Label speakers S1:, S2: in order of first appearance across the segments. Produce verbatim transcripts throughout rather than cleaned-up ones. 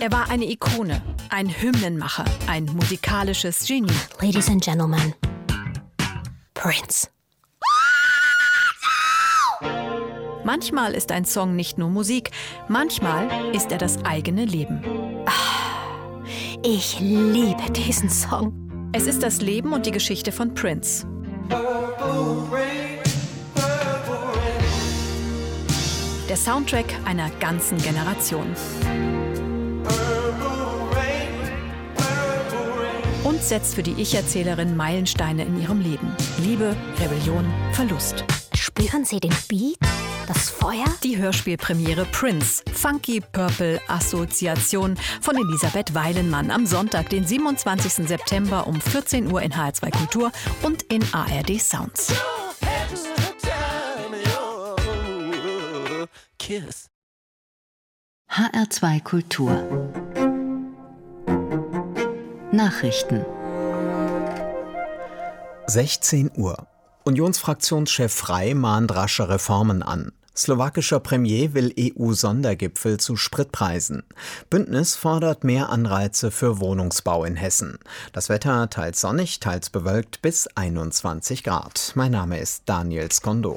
S1: Er war eine Ikone, ein Hymnenmacher, ein musikalisches Genie.
S2: Ladies and Gentlemen, Prince.
S1: Manchmal ist ein Song nicht nur Musik, manchmal ist er das eigene Leben.
S2: Ich liebe diesen Song.
S1: Es ist das Leben und die Geschichte von Prince. Der Soundtrack einer ganzen Generation. Und setzt für die Ich-Erzählerin Meilensteine in ihrem Leben. Liebe, Rebellion, Verlust.
S2: Spüren Sie den Beat? Das Feuer?
S1: Die Hörspielpremiere Prince, Funky Purple Assoziation von Elisabeth Weilenmann am Sonntag, den siebenundzwanzigsten September um vierzehn Uhr in H R zwei Kultur und in A R D Sounds.
S3: H R zwei Kultur Nachrichten.
S4: sechzehn Uhr. Unionsfraktionschef Frey mahnt rasche Reformen an. Slowakischer Premier will E U-Sondergipfel zu Spritpreisen. Bündnis fordert mehr Anreize für Wohnungsbau in Hessen. Das Wetter teils sonnig, teils bewölkt bis einundzwanzig Grad. Mein Name ist Daniel Skondo.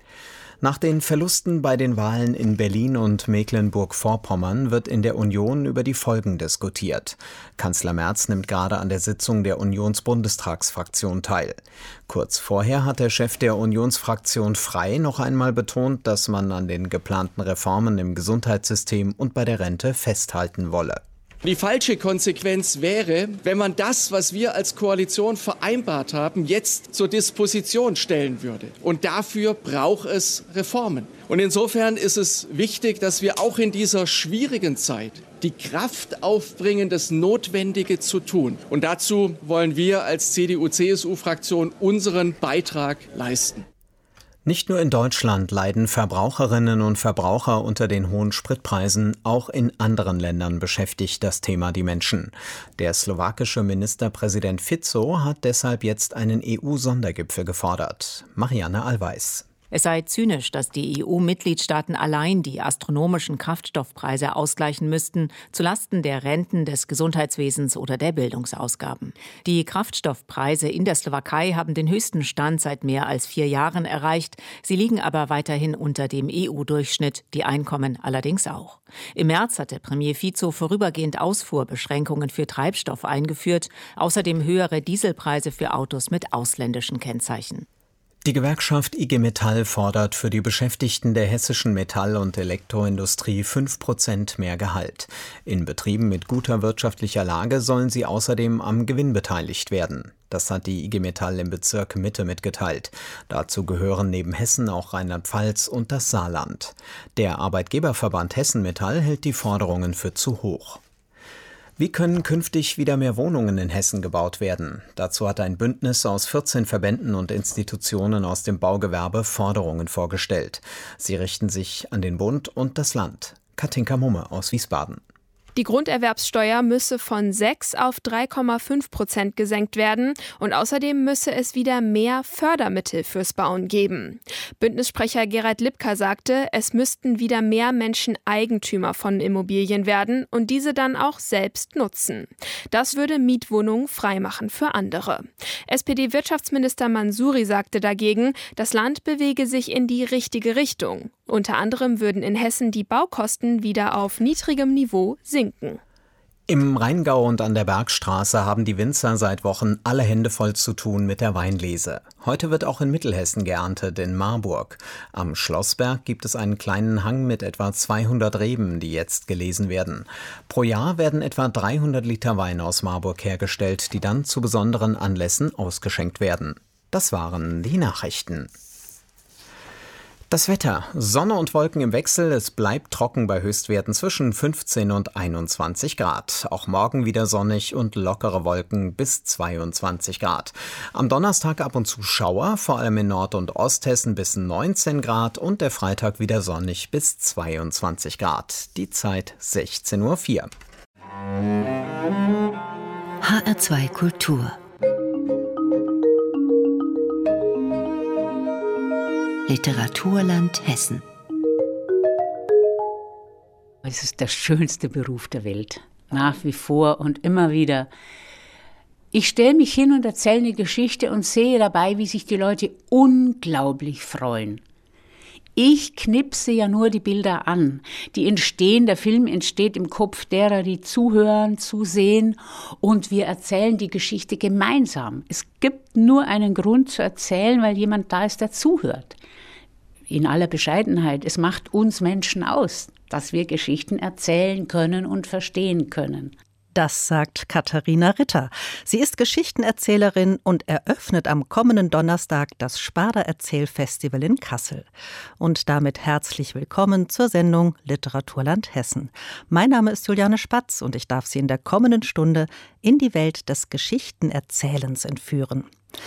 S4: Nach den Verlusten bei den Wahlen in Berlin und Mecklenburg-Vorpommern wird in der Union über die Folgen diskutiert. Kanzler Merz nimmt gerade an der Sitzung der Unionsbundestagsfraktion teil. Kurz vorher hat der Chef der Unionsfraktion Frey noch einmal betont, dass man an den geplanten Reformen im Gesundheitssystem und bei der Rente festhalten wolle.
S5: Die falsche Konsequenz wäre, wenn man das, was wir als Koalition vereinbart haben, jetzt zur Disposition stellen würde. Und dafür braucht es Reformen. Und insofern ist es wichtig, dass wir auch in dieser schwierigen Zeit die Kraft aufbringen, das Notwendige zu tun. Und dazu wollen wir als C D U C S U-Fraktion unseren Beitrag leisten.
S4: Nicht nur in Deutschland leiden Verbraucherinnen und Verbraucher unter den hohen Spritpreisen, auch in anderen Ländern beschäftigt das Thema die Menschen. Der slowakische Ministerpräsident Fico hat deshalb jetzt einen E U-Sondergipfel gefordert. Marianne Allweis.
S6: Es sei zynisch, dass die E U-Mitgliedstaaten allein die astronomischen Kraftstoffpreise ausgleichen müssten, zulasten der Renten, des Gesundheitswesens oder der Bildungsausgaben. Die Kraftstoffpreise in der Slowakei haben den höchsten Stand seit mehr als vier Jahren erreicht. Sie liegen aber weiterhin unter dem E U-Durchschnitt, die Einkommen allerdings auch. Im März hatte Premier Fico vorübergehend Ausfuhrbeschränkungen für Treibstoff eingeführt, außerdem höhere Dieselpreise für Autos mit ausländischen Kennzeichen.
S4: Die Gewerkschaft I G Metall fordert für die Beschäftigten der hessischen Metall- und Elektroindustrie fünf Prozent mehr Gehalt. In Betrieben mit guter wirtschaftlicher Lage sollen sie außerdem am Gewinn beteiligt werden. Das hat die I G Metall im Bezirk Mitte mitgeteilt. Dazu gehören neben Hessen auch Rheinland-Pfalz und das Saarland. Der Arbeitgeberverband Hessen Metall hält die Forderungen für zu hoch. Wie können künftig wieder mehr Wohnungen in Hessen gebaut werden? Dazu hat ein Bündnis aus vierzehn Verbänden und Institutionen aus dem Baugewerbe Forderungen vorgestellt. Sie richten sich an den Bund und das Land. Katinka Mumme aus Wiesbaden.
S7: Die Grunderwerbssteuer müsse von sechs auf drei Komma fünf Prozent gesenkt werden und außerdem müsse es wieder mehr Fördermittel fürs Bauen geben. Bündnissprecher Gerald Lipka sagte, es müssten wieder mehr Menschen Eigentümer von Immobilien werden und diese dann auch selbst nutzen. Das würde Mietwohnungen freimachen für andere. S P D-Wirtschaftsminister Mansouri sagte dagegen, das Land bewege sich in die richtige Richtung. Unter anderem würden in Hessen die Baukosten wieder auf niedrigem Niveau sinken.
S4: Im Rheingau und an der Bergstraße haben die Winzer seit Wochen alle Hände voll zu tun mit der Weinlese. Heute wird auch in Mittelhessen geerntet, in Marburg. Am Schlossberg gibt es einen kleinen Hang mit etwa zweihundert Reben, die jetzt gelesen werden. Pro Jahr werden etwa dreihundert Liter Wein aus Marburg hergestellt, die dann zu besonderen Anlässen ausgeschenkt werden. Das waren die Nachrichten. Das Wetter. Sonne und Wolken im Wechsel. Es bleibt trocken bei Höchstwerten zwischen fünfzehn und einundzwanzig Grad. Auch morgen wieder sonnig und lockere Wolken bis zweiundzwanzig Grad. Am Donnerstag ab und zu Schauer, vor allem in Nord- und Osthessen bis neunzehn Grad und der Freitag wieder sonnig bis zweiundzwanzig Grad. Die Zeit sechzehn Uhr vier.
S3: H R zwei Kultur Literaturland Hessen.
S8: Es ist der schönste Beruf der Welt. nach wie vor und immer wieder. Ich stelle mich hin und erzähle eine Geschichte und sehe dabei, wie sich die Leute unglaublich freuen. Ich knipse ja nur die Bilder an, die entstehen, der Film entsteht im Kopf derer, die zuhören, zusehen, und wir erzählen die Geschichte gemeinsam. Es gibt nur einen Grund zu erzählen, weil jemand da ist, der zuhört. In aller Bescheidenheit, es macht uns Menschen aus, dass wir Geschichten erzählen können und verstehen können.
S1: Das sagt Katharina Ritter. Sie ist Geschichtenerzählerin und eröffnet am kommenden Donnerstag das Sparda Erzählfestival in Kassel. Und damit herzlich willkommen zur Sendung Literaturland Hessen. Mein Name ist Juliane Spatz und ich darf Sie in der kommenden Stunde in die Welt des Geschichtenerzählens entführen.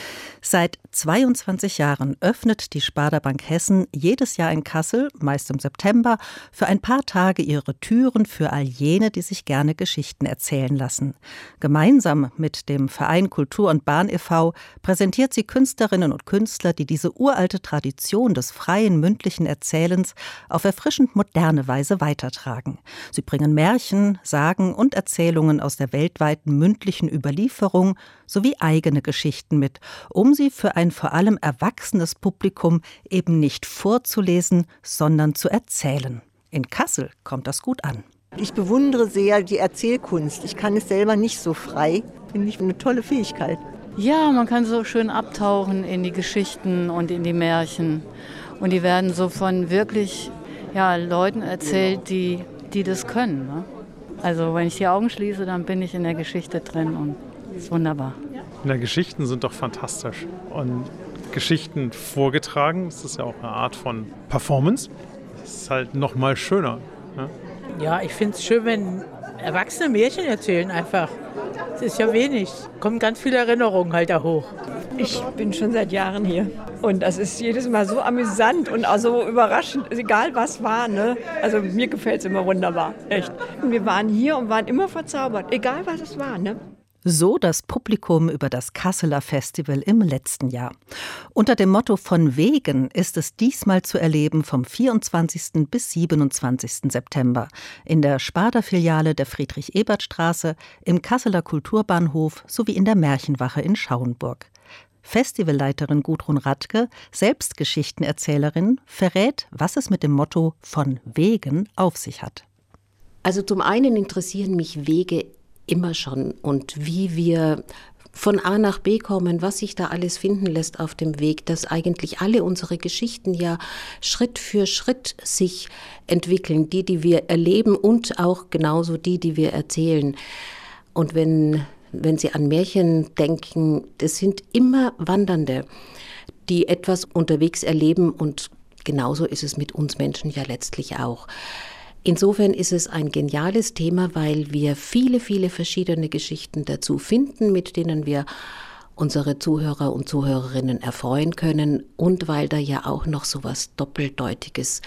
S1: Seit zweiundzwanzig Jahren öffnet die Sparda Bank Hessen jedes Jahr in Kassel, meist im September, für ein paar Tage ihre Türen für all jene, die sich gerne Geschichten erzählen lassen. Gemeinsam mit dem Verein Kultur und Bahn e V präsentiert sie Künstlerinnen und Künstler, die diese uralte Tradition des freien mündlichen Erzählens auf erfrischend moderne Weise weitertragen. Sie bringen Märchen, Sagen und Erzählungen aus der weltweiten mündlichen Überlieferung sowie eigene Geschichten mit, um sie für ein vor allem erwachsenes Publikum eben nicht vorzulesen, sondern zu erzählen. In Kassel kommt das gut an.
S9: Ich bewundere sehr die Erzählkunst. Ich kann es selber nicht so frei. Finde ich eine tolle Fähigkeit.
S10: Ja, man kann so schön abtauchen in die Geschichten und in die Märchen. Und die werden so von wirklich ja, Leuten erzählt, die, die das können. Ne? Also wenn ich die Augen schließe, dann bin ich in der Geschichte drin und das ist wunderbar.
S11: Na, Geschichten sind doch fantastisch. Und Geschichten vorgetragen, das ist ja auch eine Art von Performance. Das ist halt noch mal schöner. Ne?
S12: Ja, ich finde es schön, wenn erwachsene Märchen erzählen einfach. Es ist ja wenig. Kommen ganz viele Erinnerungen halt da hoch.
S13: Ich bin schon seit Jahren hier. Und das ist jedes Mal so amüsant und auch so überraschend, egal was war. Ne? Also mir gefällt es immer wunderbar, echt. Und wir waren hier und waren immer verzaubert, egal was es war. Ne?
S1: So das Publikum über das Kasseler Festival im letzten Jahr. Unter dem Motto von Wegen ist es diesmal zu erleben vom vierundzwanzigsten bis siebenundzwanzigsten September in der Sparda-Filiale der Friedrich-Ebert-Straße, im Kasseler Kulturbahnhof sowie in der Märchenwache in Schauenburg. Festivalleiterin Gudrun Radke, selbst Geschichtenerzählerin, verrät, was es mit dem Motto von Wegen auf sich hat.
S14: Also zum einen interessieren mich Wege immer schon und wie wir von A nach B kommen, was sich da alles finden lässt auf dem Weg, dass eigentlich alle unsere Geschichten ja Schritt für Schritt sich entwickeln, die, die wir erleben und auch genauso die, die wir erzählen. Und wenn, wenn Sie an Märchen denken, das sind immer Wandernde, die etwas unterwegs erleben und genauso ist es mit uns Menschen ja letztlich auch. Insofern ist es ein geniales Thema, weil wir viele, viele verschiedene Geschichten dazu finden, mit denen wir unsere Zuhörer und Zuhörerinnen erfreuen können und weil da ja auch noch so was Doppeldeutiges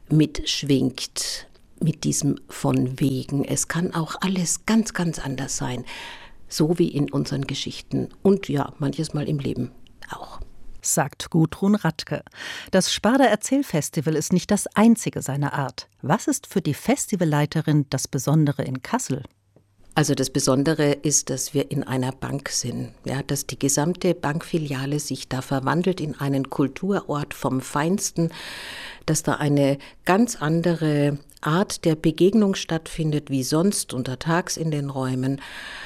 S14: mitschwingt mit diesem von Wegen. Es kann auch alles ganz, ganz anders sein, so wie in unseren Geschichten und ja, manches Mal im Leben auch.
S1: Sagt Gudrun Radke. Das Sparda Erzählfestival ist nicht das einzige seiner Art. Was ist für die Festivalleiterin das Besondere in Kassel?
S14: Also das Besondere ist, dass wir in einer Bank sind, ja, dass die gesamte Bankfiliale sich da verwandelt in einen Kulturort vom Feinsten, dass da eine ganz andere Art der Begegnung stattfindet wie sonst untertags in den Räumen.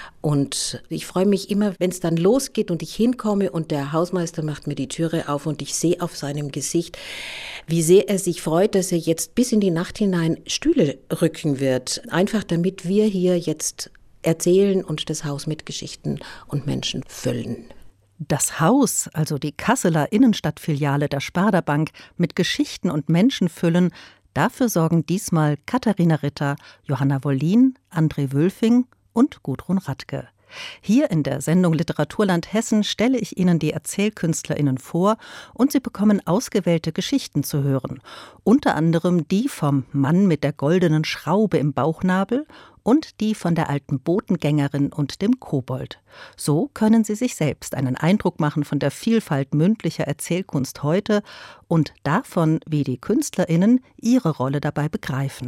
S14: Und ich freue mich immer, wenn es dann losgeht und ich hinkomme und der Hausmeister macht mir die Türe auf und ich sehe auf seinem Gesicht, wie sehr er sich freut, dass er jetzt bis in die Nacht hinein Stühle rücken wird. Einfach damit wir hier jetzt erzählen und das Haus mit Geschichten und Menschen füllen.
S1: Das Haus, also die Kasseler Innenstadtfiliale der Sparda Bank, mit Geschichten und Menschen füllen, dafür sorgen diesmal Katharina Ritter, Johanna Wollin, André Wülfing und Gudrun Radke. Hier in der Sendung Literaturland Hessen stelle ich Ihnen die ErzählkünstlerInnen vor und Sie bekommen ausgewählte Geschichten zu hören. Unter anderem die vom Mann mit der goldenen Schraube im Bauchnabel und die von der alten Botengängerin und dem Kobold. So können Sie sich selbst einen Eindruck machen von der Vielfalt mündlicher Erzählkunst heute und davon, wie die KünstlerInnen ihre Rolle dabei begreifen.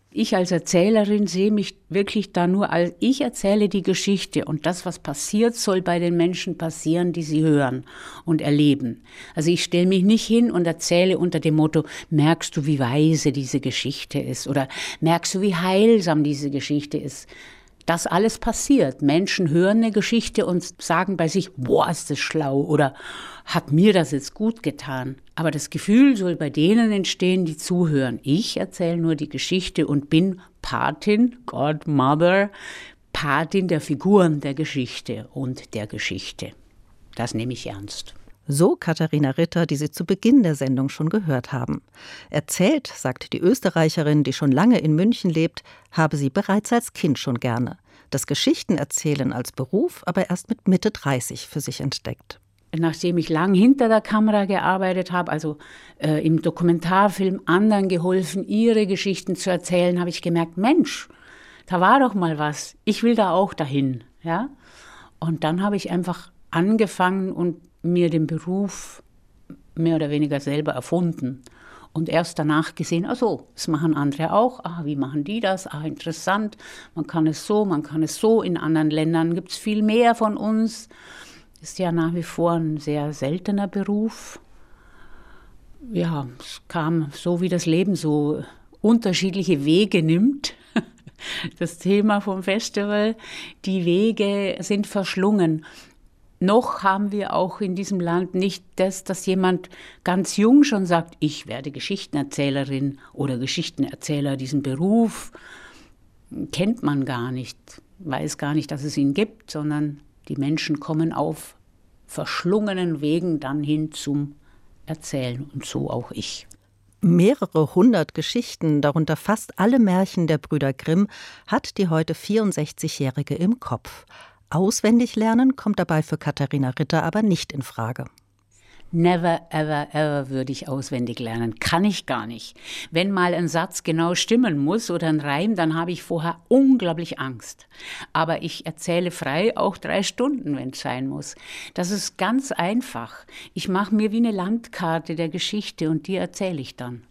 S8: Ich als Erzählerin sehe mich wirklich da nur als, ich erzähle die Geschichte und das, was passiert, soll bei den Menschen passieren, die sie hören und erleben. Also ich stelle mich nicht hin und erzähle unter dem Motto, merkst du, wie weise diese Geschichte ist oder merkst du, wie heilsam diese Geschichte ist. Das alles passiert. Menschen hören eine Geschichte und sagen bei sich, boah, ist das schlau oder hat mir das jetzt gut getan. Aber das Gefühl soll bei denen entstehen, die zuhören. Ich erzähle nur die Geschichte und bin Patin, Godmother, Patin der Figuren der Geschichte und der Geschichte. Das nehme ich ernst.
S1: So Katharina Ritter, die Sie zu Beginn der Sendung schon gehört haben. Erzählt, sagt die Österreicherin, die schon lange in München lebt, habe sie bereits als Kind schon gerne. Das Geschichtenerzählen als Beruf aber erst mit Mitte dreißig für sich entdeckt.
S8: Nachdem ich lang hinter der Kamera gearbeitet habe, also äh, im Dokumentarfilm anderen geholfen, ihre Geschichten zu erzählen, habe ich gemerkt, Mensch, da war doch mal was. Ich will da auch dahin. Ja? Und dann habe ich einfach angefangen und mir den Beruf mehr oder weniger selber erfunden und erst danach gesehen, ach so, das machen andere auch, ah, wie machen die das, ah, interessant, man kann es so, man kann es so, in anderen Ländern gibt es viel mehr von uns, ist ja nach wie vor ein sehr seltener Beruf. Ja, es kam so, wie das Leben so unterschiedliche Wege nimmt. Das Thema vom Festival, die Wege sind verschlungen. Noch haben wir auch in diesem Land nicht das, dass jemand ganz jung schon sagt, ich werde Geschichtenerzählerin oder Geschichtenerzähler. Diesen Beruf kennt man gar nicht, weiß gar nicht, dass es ihn gibt, sondern die Menschen kommen auf verschlungenen Wegen dann hin zum Erzählen und so auch ich.
S1: Mehrere hundert Geschichten, darunter fast alle Märchen der Brüder Grimm, hat die heute vierundsechzigjährige im Kopf. Auswendig lernen kommt dabei für Katharina Ritter aber nicht in Frage.
S8: Never, ever, ever würde ich auswendig lernen. Kann ich gar nicht. Wenn mal ein Satz genau stimmen muss oder ein Reim, dann habe ich vorher unglaublich Angst. Aber ich erzähle frei auch drei Stunden, wenn es sein muss. Das ist ganz einfach. Ich mache mir wie eine Landkarte der Geschichte und die erzähle ich dann.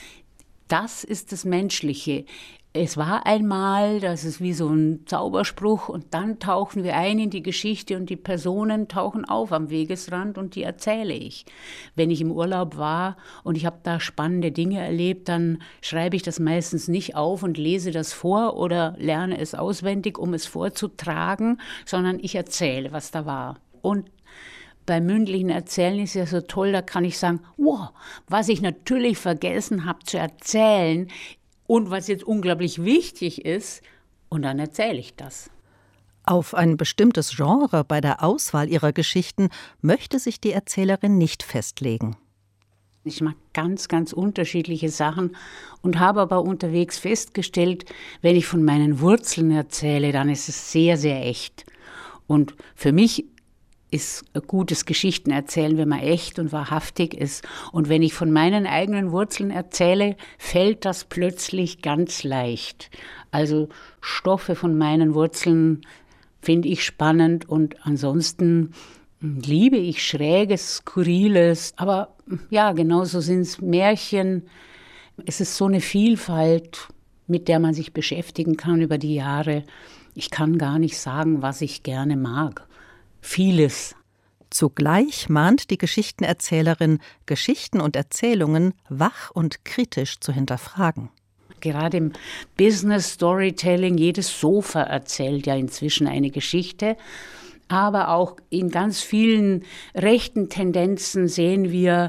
S8: Das ist das Menschliche. Es war einmal, das ist wie so ein Zauberspruch und dann tauchen wir ein in die Geschichte und die Personen tauchen auf am Wegesrand und die erzähle ich. Wenn ich im Urlaub war und ich habe da spannende Dinge erlebt, dann schreibe ich das meistens nicht auf und lese das vor oder lerne es auswendig, um es vorzutragen, sondern ich erzähle, was da war. Und beim mündlichen Erzählen ist ja so toll, da kann ich sagen, wow, was ich natürlich vergessen habe zu erzählen, und was jetzt unglaublich wichtig ist, und dann erzähle ich das.
S1: Auf ein bestimmtes Genre bei der Auswahl ihrer Geschichten möchte sich die Erzählerin nicht festlegen.
S8: Ich mag ganz, ganz unterschiedliche Sachen und habe aber unterwegs festgestellt, wenn ich von meinen Wurzeln erzähle, dann ist es sehr, sehr echt. Und für mich ist ein gutes Geschichtenerzählen, wenn man echt und wahrhaftig ist. Und wenn ich von meinen eigenen Wurzeln erzähle, fällt das plötzlich ganz leicht. Also Stoffe von meinen Wurzeln finde ich spannend und ansonsten liebe ich Schräges, Skurriles. Aber ja, genauso sind es Märchen. Es ist so eine Vielfalt, mit der man sich beschäftigen kann über die Jahre. Ich kann gar nicht sagen, was ich gerne mag. Vieles.
S1: Zugleich mahnt die Geschichtenerzählerin, Geschichten und Erzählungen wach und kritisch zu hinterfragen.
S8: Gerade im Business Storytelling, jedes Sofa erzählt ja inzwischen eine Geschichte. Aber auch in ganz vielen rechten Tendenzen sehen wir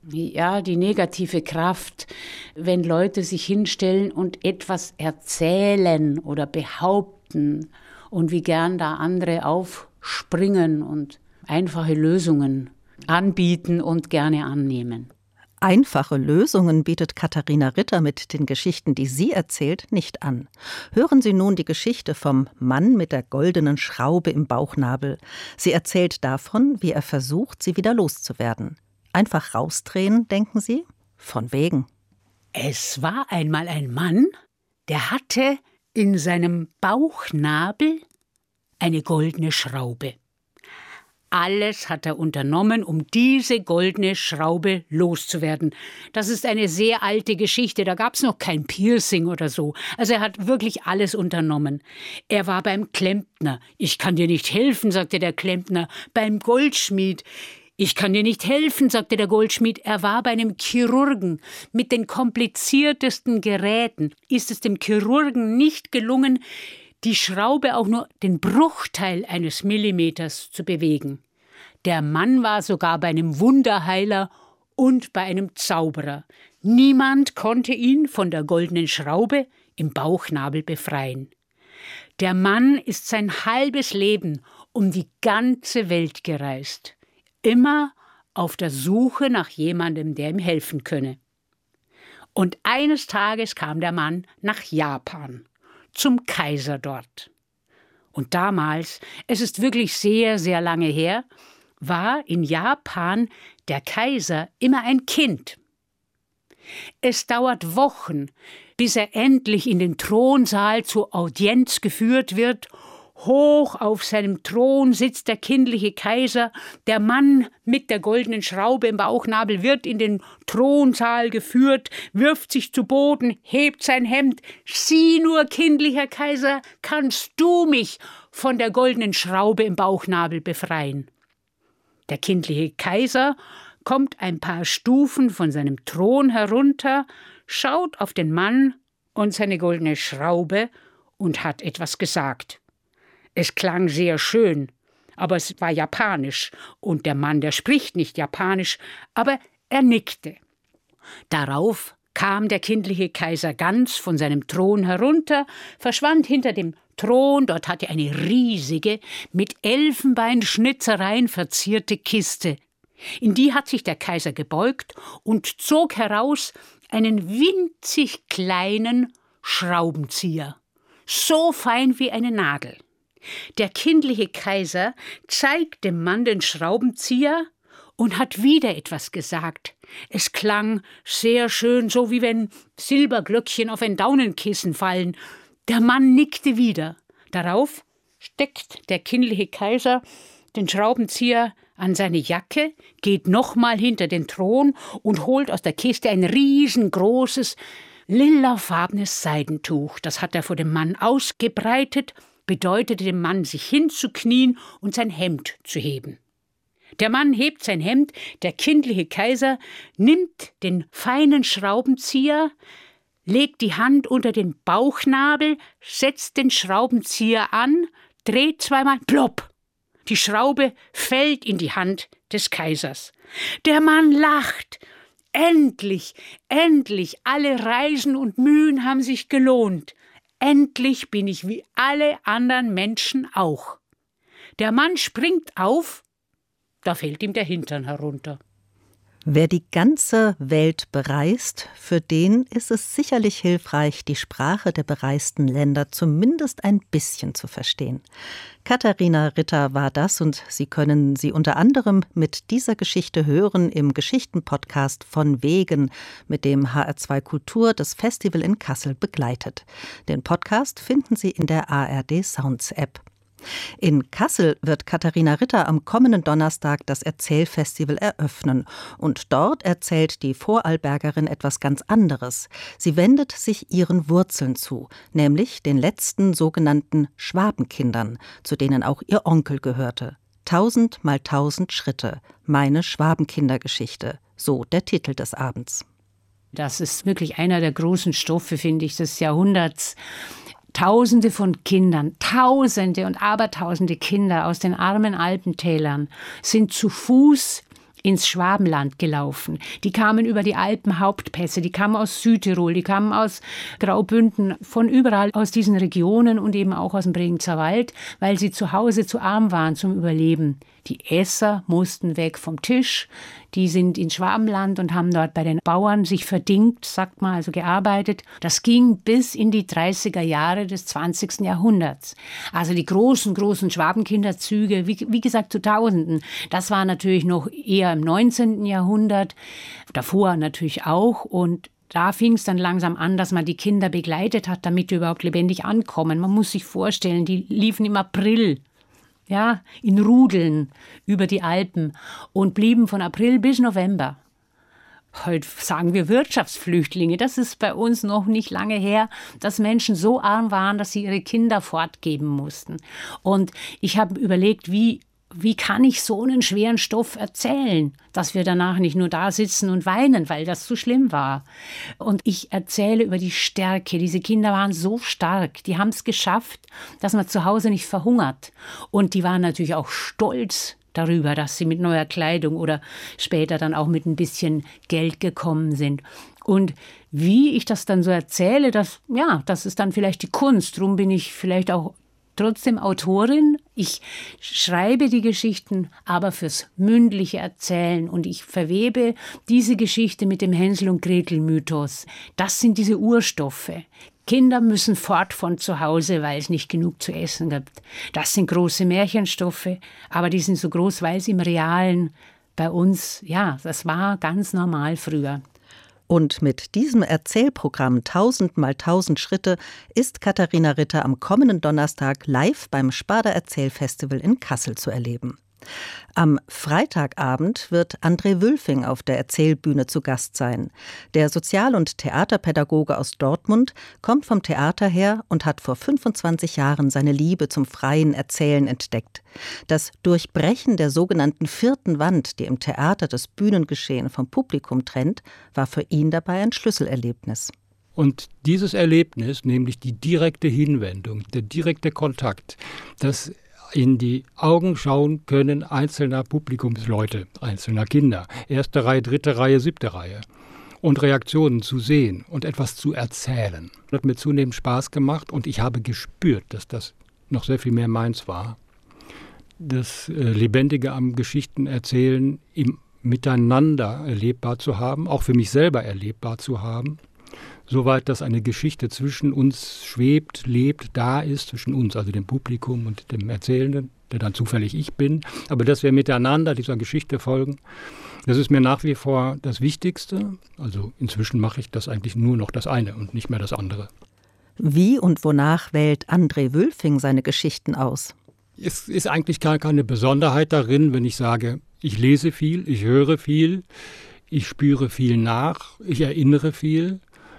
S8: ja, die negative Kraft, wenn Leute sich hinstellen und etwas erzählen oder behaupten und wie gern da andere aufspringen und einfache Lösungen anbieten und gerne annehmen.
S1: Einfache Lösungen bietet Katharina Ritter mit den Geschichten, die sie erzählt, nicht an. Hören Sie nun die Geschichte vom Mann mit der goldenen Schraube im Bauchnabel. Sie erzählt davon, wie er versucht, sie wieder loszuwerden. Einfach rausdrehen, denken Sie? Von wegen.
S8: Es war einmal ein Mann, der hatte in seinem Bauchnabel eine goldene Schraube. Alles hat er unternommen, um diese goldene Schraube loszuwerden. Das ist eine sehr alte Geschichte, da gab es noch kein Piercing oder so. Also er hat wirklich alles unternommen. Er war beim Klempner. Ich kann dir nicht helfen, sagte der Klempner. Beim Goldschmied. Ich kann dir nicht helfen, sagte der Goldschmied. Er war bei einem Chirurgen. Mit den kompliziertesten Geräten ist es dem Chirurgen nicht gelungen, die Schraube auch nur den Bruchteil eines Millimeters zu bewegen. Der Mann war sogar bei einem Wunderheiler und bei einem Zauberer. Niemand konnte ihn von der goldenen Schraube im Bauchnabel befreien. Der Mann ist sein halbes Leben um die ganze Welt gereist. Immer auf der Suche nach jemandem, der ihm helfen könne. Und eines Tages kam der Mann nach Japan. Zum Kaiser dort. Und damals, es ist wirklich sehr, sehr lange her, war in Japan der Kaiser immer ein Kind. Es dauert Wochen, bis er endlich in den Thronsaal zur Audienz geführt wird. Hoch auf seinem Thron sitzt der kindliche Kaiser. Der Mann mit der goldenen Schraube im Bauchnabel wird in den Thronsaal geführt, wirft sich zu Boden, hebt sein Hemd. Sieh nur, kindlicher Kaiser, kannst du mich von der goldenen Schraube im Bauchnabel befreien? Der kindliche Kaiser kommt ein paar Stufen von seinem Thron herunter, schaut auf den Mann und seine goldene Schraube und hat etwas gesagt. Es klang sehr schön, aber es war japanisch, und der Mann, der spricht nicht japanisch, aber er nickte. Darauf kam der kindliche Kaiser ganz von seinem Thron herunter, verschwand hinter dem Thron, dort hatte er eine riesige, mit Elfenbeinschnitzereien verzierte Kiste. In die hat sich der Kaiser gebeugt und zog heraus einen winzig kleinen Schraubenzieher, so fein wie eine Nadel. Der kindliche Kaiser zeigt dem Mann den Schraubenzieher und hat wieder etwas gesagt. Es klang sehr schön, so wie wenn Silberglöckchen auf ein Daunenkissen fallen. Der Mann nickte wieder. Darauf steckt der kindliche Kaiser den Schraubenzieher an seine Jacke, geht nochmal hinter den Thron und holt aus der Kiste ein riesengroßes, lilafarbenes Seidentuch. Das hat er vor dem Mann ausgebreitet, bedeutete dem Mann, sich hinzuknien und sein Hemd zu heben. Der Mann hebt sein Hemd, der kindliche Kaiser nimmt den feinen Schraubenzieher, legt die Hand unter den Bauchnabel, setzt den Schraubenzieher an, dreht zweimal, plopp! Die Schraube fällt in die Hand des Kaisers. Der Mann lacht. Endlich, endlich, alle Reisen und Mühen haben sich gelohnt. Endlich bin ich wie alle anderen Menschen auch. Der Mann springt auf, da fällt ihm der Hintern herunter.
S15: Wer die ganze Welt bereist, für den ist es sicherlich hilfreich, die Sprache der bereisten Länder zumindest ein bisschen zu verstehen. Katharina Ritter war das, und Sie können sie unter anderem mit dieser Geschichte hören im Geschichtenpodcast von Wegen, mit dem H R zwei Kultur das Festival in Kassel begleitet. Den Podcast finden Sie in der A R D Sounds App. In Kassel wird Katharina Ritter am kommenden Donnerstag das Erzählfestival eröffnen. Und dort erzählt die Vorarlbergerin etwas ganz anderes. Sie wendet sich ihren Wurzeln zu, nämlich den letzten sogenannten Schwabenkindern, zu denen auch ihr Onkel gehörte. Tausend mal tausend Schritte, meine Schwabenkindergeschichte, so der Titel des Abends.
S8: Das ist wirklich einer der großen Stoffe, finde ich, des Jahrhunderts. Tausende von Kindern, Tausende und Abertausende Kinder aus den armen Alpentälern sind zu Fuß ins Schwabenland gelaufen. Die kamen über die Alpenhauptpässe, die kamen aus Südtirol, die kamen aus Graubünden, von überall aus diesen Regionen und eben auch aus dem Bregenzer Wald, weil sie zu Hause zu arm waren zum Überleben. Die Esser mussten weg vom Tisch, die sind ins Schwabenland und haben dort bei den Bauern sich verdingt, sagt man, also gearbeitet. Das ging bis in die dreißiger Jahre des zwanzigsten Jahrhunderts. Also die großen, großen Schwabenkinderzüge, wie, wie gesagt, zu Tausenden. Das war natürlich noch eher im neunzehnten Jahrhundert, davor natürlich auch, und da fing es dann langsam an, dass man die Kinder begleitet hat, damit die überhaupt lebendig ankommen. Man muss sich vorstellen, die liefen im April. ja, in Rudeln über die Alpen und blieben von April bis November. Heute sagen wir Wirtschaftsflüchtlinge. Das ist bei uns noch nicht lange her, dass Menschen so arm waren, dass sie ihre Kinder fortgeben mussten. Und ich habe überlegt, wie, wie kann ich so einen schweren Stoff erzählen, dass wir danach nicht nur da sitzen und weinen, weil das zu schlimm war. Und ich erzähle über die Stärke. Diese Kinder waren so stark. Die haben es geschafft, dass man zu Hause nicht verhungert. Und die waren natürlich auch stolz darüber, dass sie mit neuer Kleidung oder später dann auch mit ein bisschen Geld gekommen sind. Und wie ich das dann so erzähle, das, ja, das ist dann vielleicht die Kunst. Darum bin ich vielleicht auch trotzdem Autorin. Ich schreibe die Geschichten, aber fürs mündliche Erzählen. Und ich verwebe diese Geschichte mit dem Hänsel- und Gretel-Mythos. Das sind diese Urstoffe. Kinder müssen fort von zu Hause, weil es nicht genug zu essen gibt. Das sind große Märchenstoffe, aber die sind so groß, weil es im Realen bei uns, ja, das war ganz normal früher.
S15: Und mit diesem Erzählprogramm tausend mal tausend Schritte ist Katharina Ritter am kommenden Donnerstag live beim Sparda Erzählfestival in Kassel zu erleben. Am Freitagabend wird André Wülfing auf der Erzählbühne zu Gast sein. Der Sozial- und Theaterpädagoge aus Dortmund kommt vom Theater her und hat vor fünfundzwanzig Jahren seine Liebe zum freien Erzählen entdeckt. Das Durchbrechen der sogenannten vierten Wand, die im Theater das Bühnengeschehen vom Publikum trennt, war für ihn dabei ein Schlüsselerlebnis.
S16: Und dieses Erlebnis, nämlich die direkte Hinwendung, der direkte Kontakt, das in die Augen schauen können einzelner Publikumsleute, einzelner Kinder, erste Reihe, dritte Reihe, siebte Reihe, und Reaktionen zu sehen und etwas zu erzählen. Das hat mir zunehmend Spaß gemacht und ich habe gespürt, dass das noch sehr viel mehr meins war. Das äh, Lebendige am Geschichtenerzählen im Miteinander erlebbar zu haben, auch für mich selber erlebbar zu haben. Soweit, dass eine Geschichte zwischen uns schwebt, lebt, da ist, zwischen uns, also dem Publikum und dem Erzählenden, der dann zufällig ich bin. Aber dass wir miteinander dieser Geschichte folgen, das ist mir nach wie vor das Wichtigste. Also inzwischen mache ich das eigentlich nur noch das eine und nicht mehr das andere.
S15: Wie und wonach wählt André Wülfing seine Geschichten aus?
S16: Es ist eigentlich gar keine Besonderheit darin, wenn ich sage, ich lese viel, ich höre viel, ich spüre viel nach, ich erinnere viel.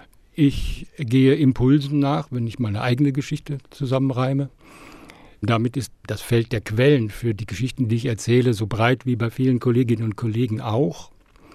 S16: Ich gehe Impulsen nach, wenn ich meine eigene Geschichte zusammenreime. Damit ist das Feld der Quellen für die Geschichten, die ich erzähle, so breit wie bei vielen Kolleginnen und Kollegen auch.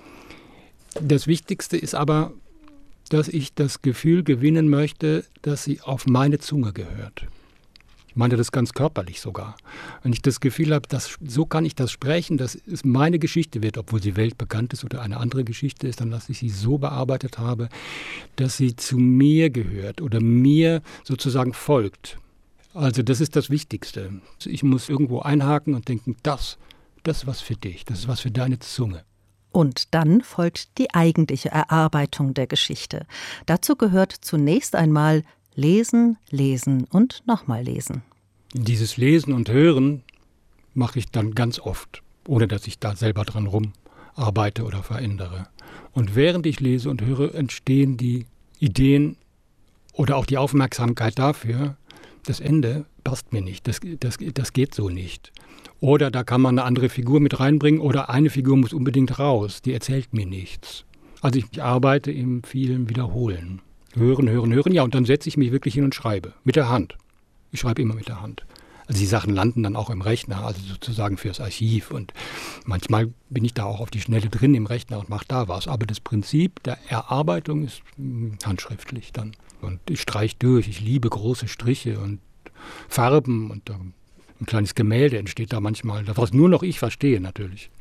S16: Das Wichtigste ist aber, dass ich das Gefühl gewinnen möchte, dass sie auf meine Zunge gehört. Ich meine das ganz körperlich sogar. Wenn ich das Gefühl habe, dass, so kann ich das sprechen, dass es meine Geschichte wird, obwohl sie weltbekannt ist oder eine andere Geschichte ist, dann dass ich sie so bearbeitet habe, dass sie zu mir gehört oder mir sozusagen folgt. Also das ist das Wichtigste. Ich muss irgendwo einhaken und denken, das, das ist was für dich, das ist was für deine Zunge.
S15: Und dann folgt die eigentliche Erarbeitung der Geschichte. Dazu gehört zunächst einmal Lesen, lesen und nochmal lesen.
S16: Dieses Lesen und Hören mache ich dann ganz oft, ohne dass ich da selber dran rumarbeite oder verändere. Und während ich lese und höre, entstehen die Ideen oder auch die Aufmerksamkeit dafür, das Ende passt mir nicht, das, das, das geht so nicht. Oder da kann man eine andere Figur mit reinbringen oder eine Figur muss unbedingt raus, die erzählt mir nichts. Also ich arbeite im vielen Wiederholen. Hören, hören, hören, ja, und dann setze ich mich wirklich hin und schreibe. Mit der Hand. Ich schreibe immer mit der Hand. Also die Sachen landen dann auch im Rechner, also sozusagen fürs Archiv. Und manchmal bin ich da auch auf die Schnelle drin im Rechner und mache da was. Aber das Prinzip der Erarbeitung ist mh, handschriftlich dann. Und ich streiche durch. Ich liebe große Striche und Farben. Und äh, ein kleines Gemälde entsteht da manchmal, was nur noch ich verstehe natürlich.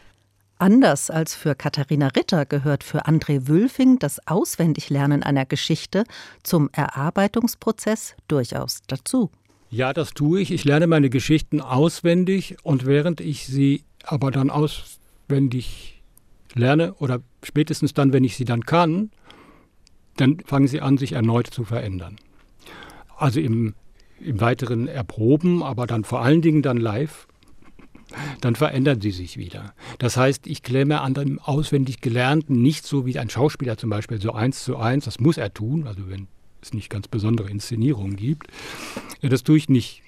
S15: Anders als für Katharina Ritter gehört für André Wülfing das Auswendiglernen einer Geschichte zum Erarbeitungsprozess durchaus dazu.
S16: Ja, das tue ich. Ich lerne meine Geschichten auswendig und während ich sie aber dann auswendig lerne oder spätestens dann, wenn ich sie dann kann, dann fangen sie an, sich erneut zu verändern. Also im, im weiteren Erproben, aber dann vor allen Dingen dann live. Dann verändern sie sich wieder. Das heißt, ich klemme an dem auswendig Gelernten nicht so wie ein Schauspieler zum Beispiel, so eins zu eins, das muss er tun, also wenn es nicht ganz besondere Inszenierungen gibt. Ja, das tue ich nicht.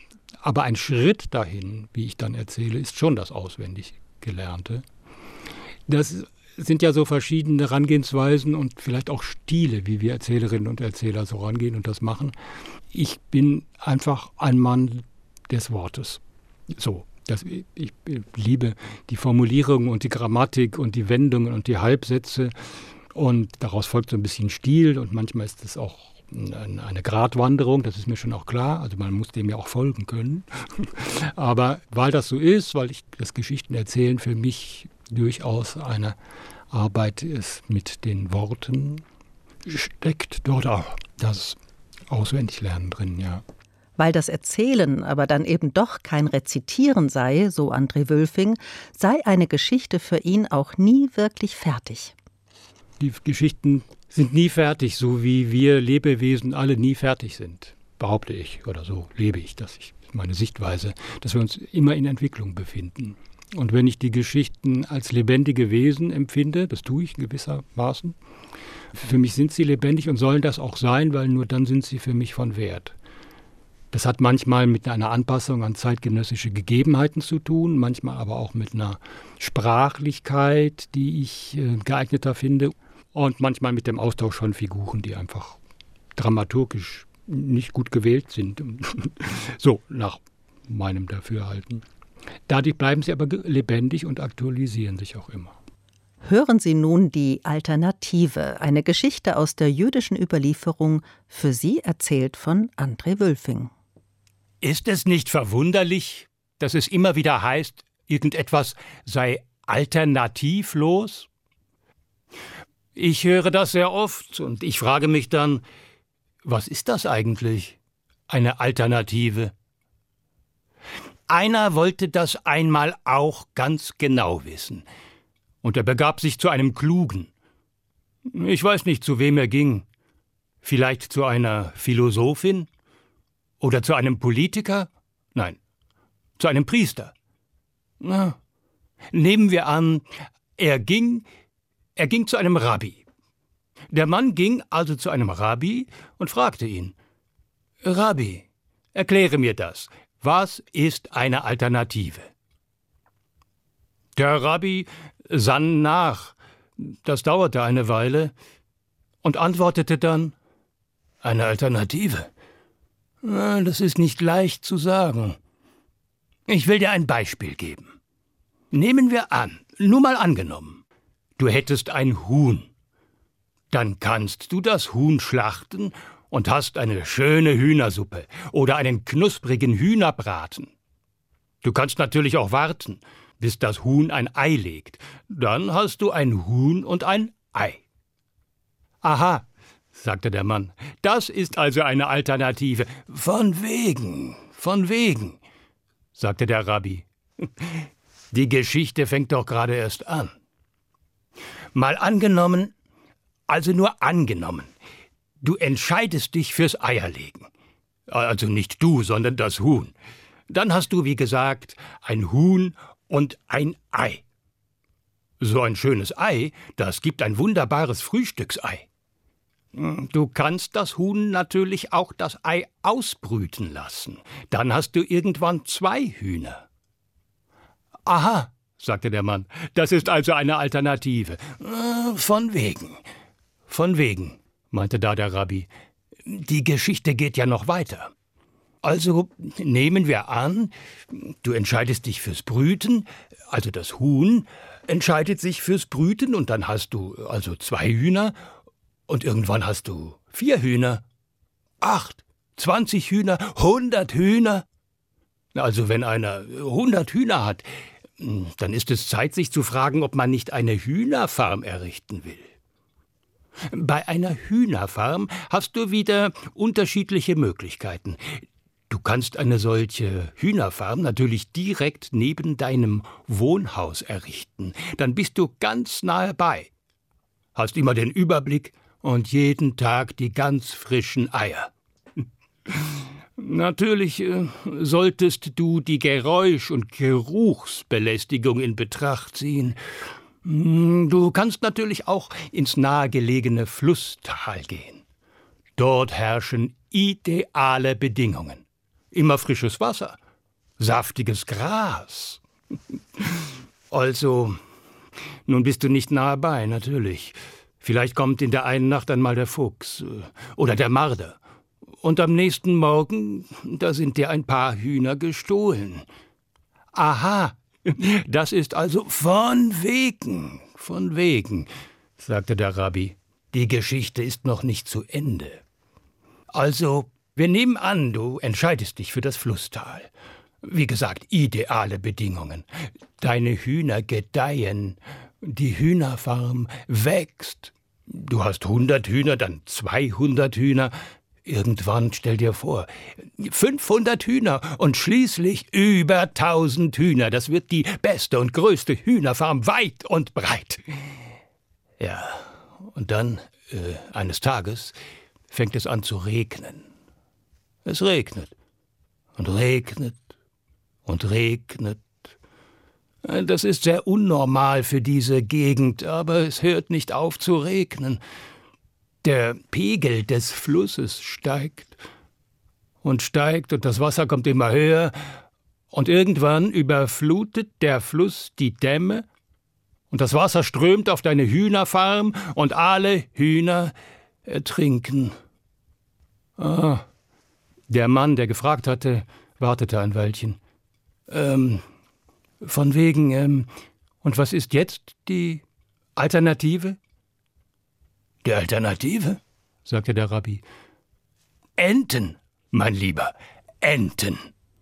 S16: Aber ein Schritt dahin, wie ich dann erzähle, ist schon das Auswendiggelernte. Das sind ja so verschiedene Herangehensweisen und vielleicht auch Stile, wie wir Erzählerinnen und Erzähler so rangehen und das machen. Ich bin einfach ein Mann des Wortes. So, das, ich liebe die Formulierungen und die Grammatik und die Wendungen und die Halbsätze und daraus folgt so ein bisschen Stil und manchmal ist es auch eine Gratwanderung, das ist mir schon auch klar, also man muss dem ja auch folgen können. Aber weil das so ist, weil ich das Geschichtenerzählen für mich durchaus eine Arbeit ist mit den Worten, steckt dort auch das Auswendiglernen drin, ja.
S15: Weil das Erzählen aber dann eben doch kein Rezitieren sei, so André Wülfing, sei eine Geschichte für ihn auch nie wirklich fertig.
S16: Die Geschichten sind nie fertig, so wie wir Lebewesen alle nie fertig sind, behaupte ich, oder so lebe ich, das ist meine Sichtweise, dass wir uns immer in Entwicklung befinden. Und wenn ich die Geschichten als lebendige Wesen empfinde, das tue ich in gewissermaßen, für mich sind sie lebendig und sollen das auch sein, weil nur dann sind sie für mich von Wert. Das hat manchmal mit einer Anpassung an zeitgenössische Gegebenheiten zu tun, manchmal aber auch mit einer Sprachlichkeit, die ich äh, geeigneter finde. Und manchmal mit dem Austausch von Figuren, die einfach dramaturgisch nicht gut gewählt sind. So, nach meinem Dafürhalten. Dadurch bleiben sie aber lebendig und aktualisieren sich auch immer.
S15: Hören Sie nun die Alternative, eine Geschichte aus der jüdischen Überlieferung, für Sie erzählt von André Wülfing.
S17: Ist es nicht verwunderlich, dass es immer wieder heißt, irgendetwas sei alternativlos? Ich höre das sehr oft und ich frage mich dann, was ist das eigentlich, eine Alternative? Einer wollte das einmal auch ganz genau wissen. Und er begab sich zu einem Klugen. Ich weiß nicht, zu wem er ging. Vielleicht zu einer Philosophin? Oder zu einem Politiker? Nein, zu einem Priester. Na, nehmen wir an, er ging, er ging zu einem Rabbi. Der Mann ging also zu einem Rabbi und fragte ihn: Rabbi, erkläre mir das. Was ist eine Alternative? Der Rabbi sann nach, das dauerte eine Weile, und antwortete dann: Eine Alternative? Das ist nicht leicht zu sagen. Ich will dir ein Beispiel geben. Nehmen wir an, nur mal angenommen, du hättest ein Huhn. Dann kannst du das Huhn schlachten und hast eine schöne Hühnersuppe oder einen knusprigen Hühnerbraten. Du kannst natürlich auch warten, bis das Huhn ein Ei legt. Dann hast du ein Huhn und ein Ei. Aha, sagte der Mann, das ist also eine Alternative. Von wegen, von wegen, sagte der Rabbi. Die Geschichte fängt doch gerade erst an. Mal angenommen, also nur angenommen, du entscheidest dich fürs Eierlegen. Also nicht du, sondern das Huhn. Dann hast du, wie gesagt, ein Huhn und ein Ei. So ein schönes Ei, das gibt ein wunderbares Frühstücksei. Du kannst das Huhn natürlich auch das Ei ausbrüten lassen. Dann hast du irgendwann zwei Hühner. Aha, sagte der Mann, das ist also eine Alternative. Von wegen, von wegen, meinte da der Rabbi. Die Geschichte geht ja noch weiter. Also nehmen wir an, du entscheidest dich fürs Brüten, also das Huhn entscheidet sich fürs Brüten und dann hast du also zwei Hühner und irgendwann hast du vier Hühner, acht, zwanzig Hühner, hundert Hühner. Also wenn einer hundert Hühner hat, dann ist es Zeit, sich zu fragen, ob man nicht eine Hühnerfarm errichten will. Bei einer Hühnerfarm hast du wieder unterschiedliche Möglichkeiten. Du kannst eine solche Hühnerfarm natürlich direkt neben deinem Wohnhaus errichten. Dann bist du ganz nahe bei. Hast immer den Überblick und jeden Tag die ganz frischen Eier. Natürlich äh, solltest du die Geräusch- und Geruchsbelästigung in Betracht ziehen. Du kannst natürlich auch ins nahegelegene Flusstal gehen. Dort herrschen ideale Bedingungen. Immer frisches Wasser, saftiges Gras. Also, nun bist du nicht nahe bei, natürlich. Vielleicht kommt in der einen Nacht einmal der Fuchs oder der Marder. Und am nächsten Morgen, da sind dir ein paar Hühner gestohlen. Aha, das ist also von wegen, von wegen, sagte der Rabbi. Die Geschichte ist noch nicht zu Ende. Also, wir nehmen an, du entscheidest dich für das Flusstal. Wie gesagt, ideale Bedingungen. Deine Hühner gedeihen, die Hühnerfarm wächst. Du hast hundert Hühner, dann zweihundert Hühner. Irgendwann, stell dir vor, fünfhundert Hühner und schließlich über tausend Hühner. Das wird die beste und größte Hühnerfarm weit und breit. Ja, und dann, äh, eines Tages, fängt es an zu regnen. Es regnet und regnet und regnet. Das ist sehr unnormal für diese Gegend, aber es hört nicht auf zu regnen. Der Pegel des Flusses steigt und steigt und das Wasser kommt immer höher und irgendwann überflutet der Fluss die Dämme und das Wasser strömt auf deine Hühnerfarm und alle Hühner ertrinken. Ah, der Mann, der gefragt hatte, wartete ein Weilchen. Ähm, von wegen, ähm, und was ist jetzt die Alternative? Die Alternative, sagte der Rabbi. Enten, mein Lieber, Enten.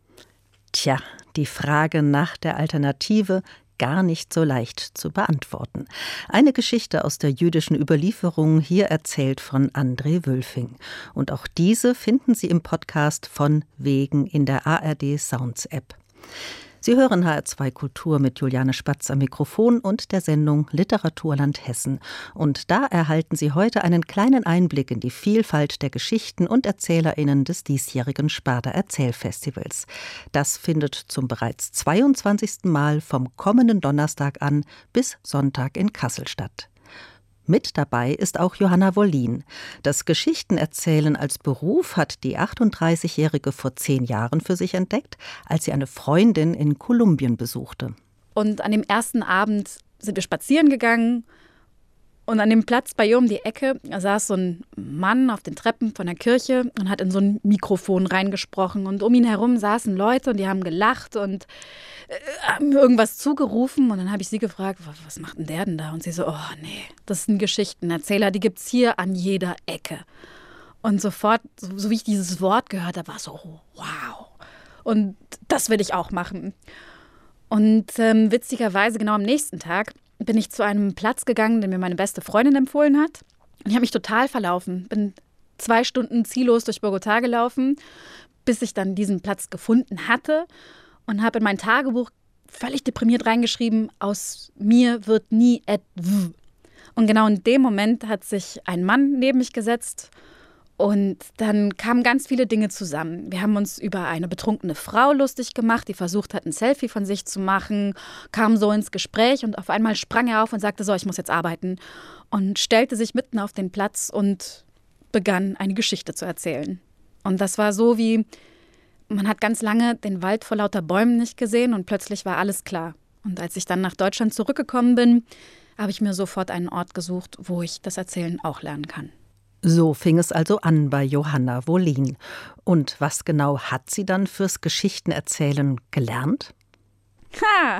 S15: Tja, die Frage nach der Alternative gar nicht so leicht zu beantworten. Eine Geschichte aus der jüdischen Überlieferung, hier erzählt von André Wülfing. Und auch diese finden Sie im Podcast von Wegen in der A R D Sounds App. Sie hören H R zwei Kultur mit Juliane Spatz am Mikrofon und der Sendung Literaturland Hessen. Und da erhalten Sie heute einen kleinen Einblick in die Vielfalt der Geschichten und ErzählerInnen des diesjährigen Sparda Erzählfestivals. Das findet zum bereits zweiundzwanzigsten Mal vom kommenden Donnerstag an bis Sonntag in Kassel statt. Mit dabei ist auch Johanna Wollin. Das Geschichtenerzählen als Beruf hat die achtunddreißigjährige vor zehn Jahren für sich entdeckt, als sie eine Freundin in Kolumbien besuchte.
S18: Und an dem ersten Abend sind wir spazieren gegangen und an dem Platz bei ihr um die Ecke saß so ein Mann auf den Treppen von der Kirche und hat in so ein Mikrofon reingesprochen. Und um ihn herum saßen Leute und die haben gelacht und äh, haben irgendwas zugerufen. Und dann habe ich sie gefragt, was macht denn der denn da? Und sie so, oh nee, das sind Geschichtenerzähler, die gibt's hier an jeder Ecke. Und sofort, so, so wie ich dieses Wort gehört habe, war so, oh, wow. Und das will ich auch machen. Und ähm, witzigerweise genau am nächsten Tag bin ich zu einem Platz gegangen, den mir meine beste Freundin empfohlen hat. Und ich habe mich total verlaufen. Bin zwei Stunden ziellos durch Bogotá gelaufen, bis ich dann diesen Platz gefunden hatte und habe in mein Tagebuch völlig deprimiert reingeschrieben, aus mir wird nie et v. Und genau in dem Moment hat sich ein Mann neben mich gesetzt und dann kamen ganz viele Dinge zusammen. Wir haben uns über eine betrunkene Frau lustig gemacht, die versucht hat, ein Selfie von sich zu machen, kam so ins Gespräch und auf einmal sprang er auf und sagte, so, ich muss jetzt arbeiten und stellte sich mitten auf den Platz und begann, eine Geschichte zu erzählen. Und das war so wie, man hat ganz lange den Wald vor lauter Bäumen nicht gesehen und plötzlich war alles klar. Und als ich dann nach Deutschland zurückgekommen bin, habe ich mir sofort einen Ort gesucht, wo ich das Erzählen auch lernen kann.
S15: So fing es also an bei Johanna Wollin. Und was genau hat sie dann fürs Geschichtenerzählen gelernt?
S18: Ha!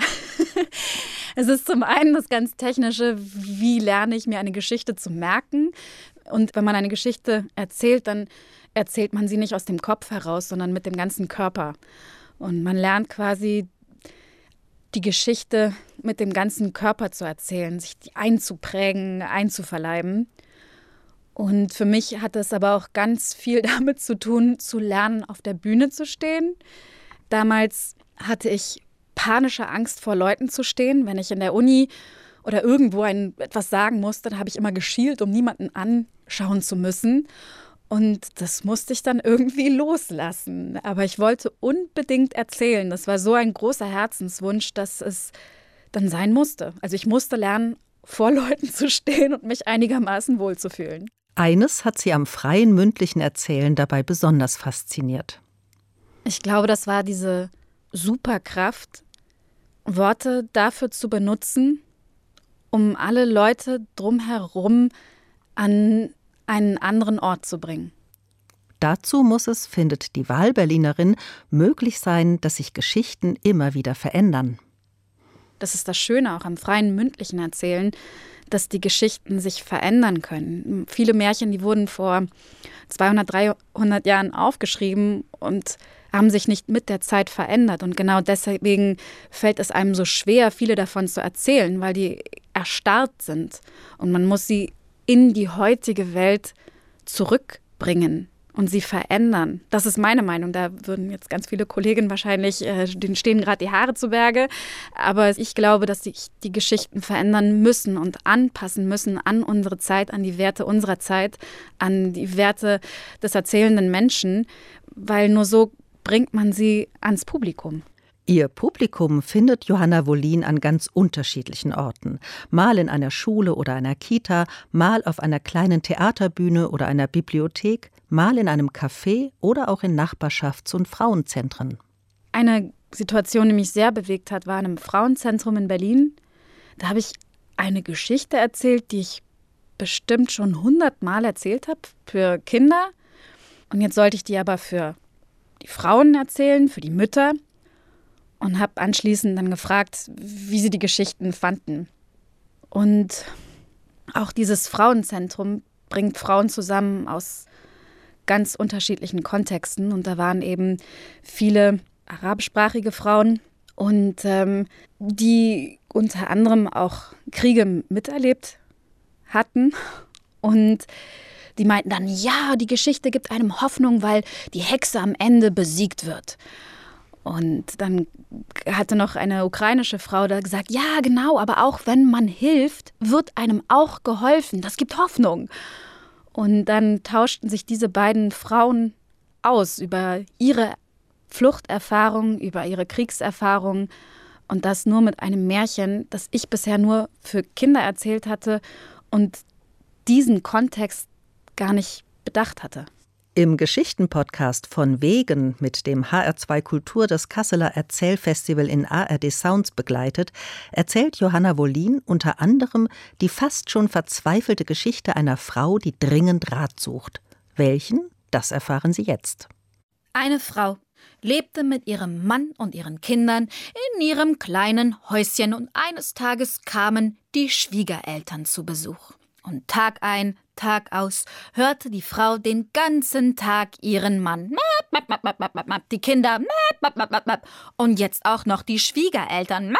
S18: Es ist zum einen das ganz Technische, wie lerne ich mir eine Geschichte zu merken. Und wenn man eine Geschichte erzählt, dann erzählt man sie nicht aus dem Kopf heraus, sondern mit dem ganzen Körper. Und man lernt quasi die Geschichte mit dem ganzen Körper zu erzählen, sich die einzuprägen, einzuverleiben. Und für mich hat es aber auch ganz viel damit zu tun, zu lernen, auf der Bühne zu stehen. Damals hatte ich panische Angst, vor Leuten zu stehen. Wenn ich in der Uni oder irgendwo ein, etwas sagen musste, dann habe ich immer geschielt, um niemanden anschauen zu müssen. Und das musste ich dann irgendwie loslassen. Aber ich wollte unbedingt erzählen. Das war so ein großer Herzenswunsch, dass es dann sein musste. Also ich musste lernen, vor Leuten zu stehen und mich einigermaßen wohlzufühlen.
S15: Eines hat sie am freien mündlichen Erzählen dabei besonders fasziniert.
S18: Ich glaube, das war diese Superkraft, Worte dafür zu benutzen, um alle Leute drumherum an einen anderen Ort zu bringen.
S15: Dazu muss es, findet die Wahlberlinerin, möglich sein, dass sich Geschichten immer wieder verändern.
S18: Das ist das Schöne auch am freien mündlichen Erzählen, dass die Geschichten sich verändern können. Viele Märchen, die wurden vor zweihundert, dreihundert Jahren aufgeschrieben und haben sich nicht mit der Zeit verändert. Und genau deswegen fällt es einem so schwer, viele davon zu erzählen, weil die erstarrt sind. Und man muss sie in die heutige Welt zurückbringen und sie verändern. Das ist meine Meinung. Da würden jetzt ganz viele Kollegen wahrscheinlich, äh, denen stehen gerade die Haare zu Berge. Aber ich glaube, dass sich die Geschichten verändern müssen und anpassen müssen an unsere Zeit, an die Werte unserer Zeit, an die Werte des erzählenden Menschen, weil nur so bringt man sie ans Publikum.
S15: Ihr Publikum findet Johanna Wollin an ganz unterschiedlichen Orten. Mal in einer Schule oder einer Kita, mal auf einer kleinen Theaterbühne oder einer Bibliothek, mal in einem Café oder auch in Nachbarschafts- und Frauenzentren.
S18: Eine Situation, die mich sehr bewegt hat, war in einem Frauenzentrum in Berlin. Da habe ich eine Geschichte erzählt, die ich bestimmt schon hundertmal erzählt habe für Kinder. Und jetzt sollte ich die aber für die Frauen erzählen, für die Mütter. Und habe anschließend dann gefragt, wie sie die Geschichten fanden. Und auch dieses Frauenzentrum bringt Frauen zusammen aus ganz unterschiedlichen Kontexten. Und da waren eben viele arabischsprachige Frauen und ähm, die unter anderem auch Kriege miterlebt hatten. Und die meinten dann, ja, die Geschichte gibt einem Hoffnung, weil die Hexe am Ende besiegt wird. Und dann hatte noch eine ukrainische Frau da gesagt, ja genau, aber auch wenn man hilft, wird einem auch geholfen. Das gibt Hoffnung. Und dann tauschten sich diese beiden Frauen aus über ihre Fluchterfahrung, über ihre Kriegserfahrung. Und das nur mit einem Märchen, das ich bisher nur für Kinder erzählt hatte und diesen Kontext gar nicht bedacht hatte.
S15: Im Geschichtenpodcast von Wegen, mit dem H R zwei Kultur das Kasseler Erzählfestival in A R D Sounds begleitet, erzählt Johanna Wollin unter anderem die fast schon verzweifelte Geschichte einer Frau, die dringend Rat sucht. Welchen? Das erfahren Sie jetzt.
S19: Eine Frau lebte mit ihrem Mann und ihren Kindern in ihrem kleinen Häuschen und eines Tages kamen die Schwiegereltern zu Besuch. Und Tag ein, Tag aus hörte die Frau den ganzen Tag ihren Mann, die Kinder und jetzt auch noch die Schwiegereltern.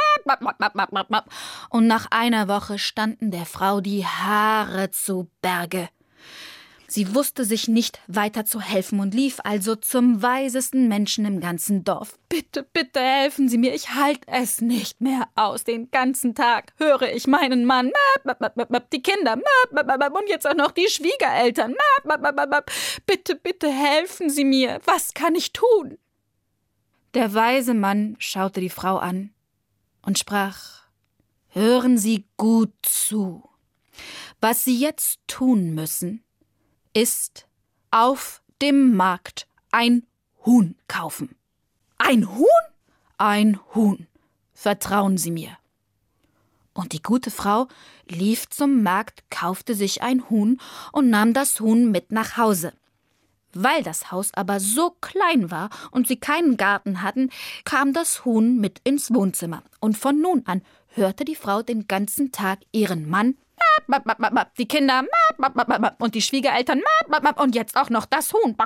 S19: Und nach einer Woche standen der Frau die Haare zu Berge. Sie wusste sich nicht weiter zu helfen und lief also zum weisesten Menschen im ganzen Dorf. Bitte, bitte helfen Sie mir, ich halte es nicht mehr aus. Den ganzen Tag höre ich meinen Mann, die Kinder und jetzt auch noch die Schwiegereltern. Bitte, bitte helfen Sie mir, was kann ich tun? Der weise Mann schaute die Frau an und sprach, hören Sie gut zu. Was Sie jetzt tun müssen, ist auf dem Markt ein Huhn kaufen. Ein Huhn? Ein Huhn. Vertrauen Sie mir. Und die gute Frau lief zum Markt, kaufte sich ein Huhn und nahm das Huhn mit nach Hause. Weil das Haus aber so klein war und sie keinen Garten hatten, kam das Huhn mit ins Wohnzimmer. Und von nun an hörte die Frau den ganzen Tag ihren Mann, die Kinder und die Schwiegereltern und jetzt auch noch das Huhn.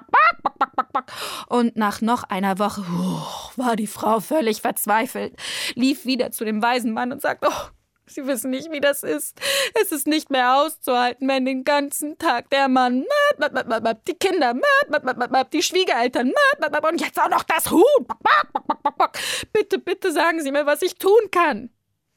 S19: Und nach noch einer Woche uh, war die Frau völlig verzweifelt, lief wieder zu dem weisen Mann und sagte, oh, Sie wissen nicht, wie das ist. Es ist nicht mehr auszuhalten, wenn den ganzen Tag der Mann, die Kinder, die Schwiegereltern und jetzt auch noch das Huhn. Bitte, bitte sagen Sie mir, was ich tun kann.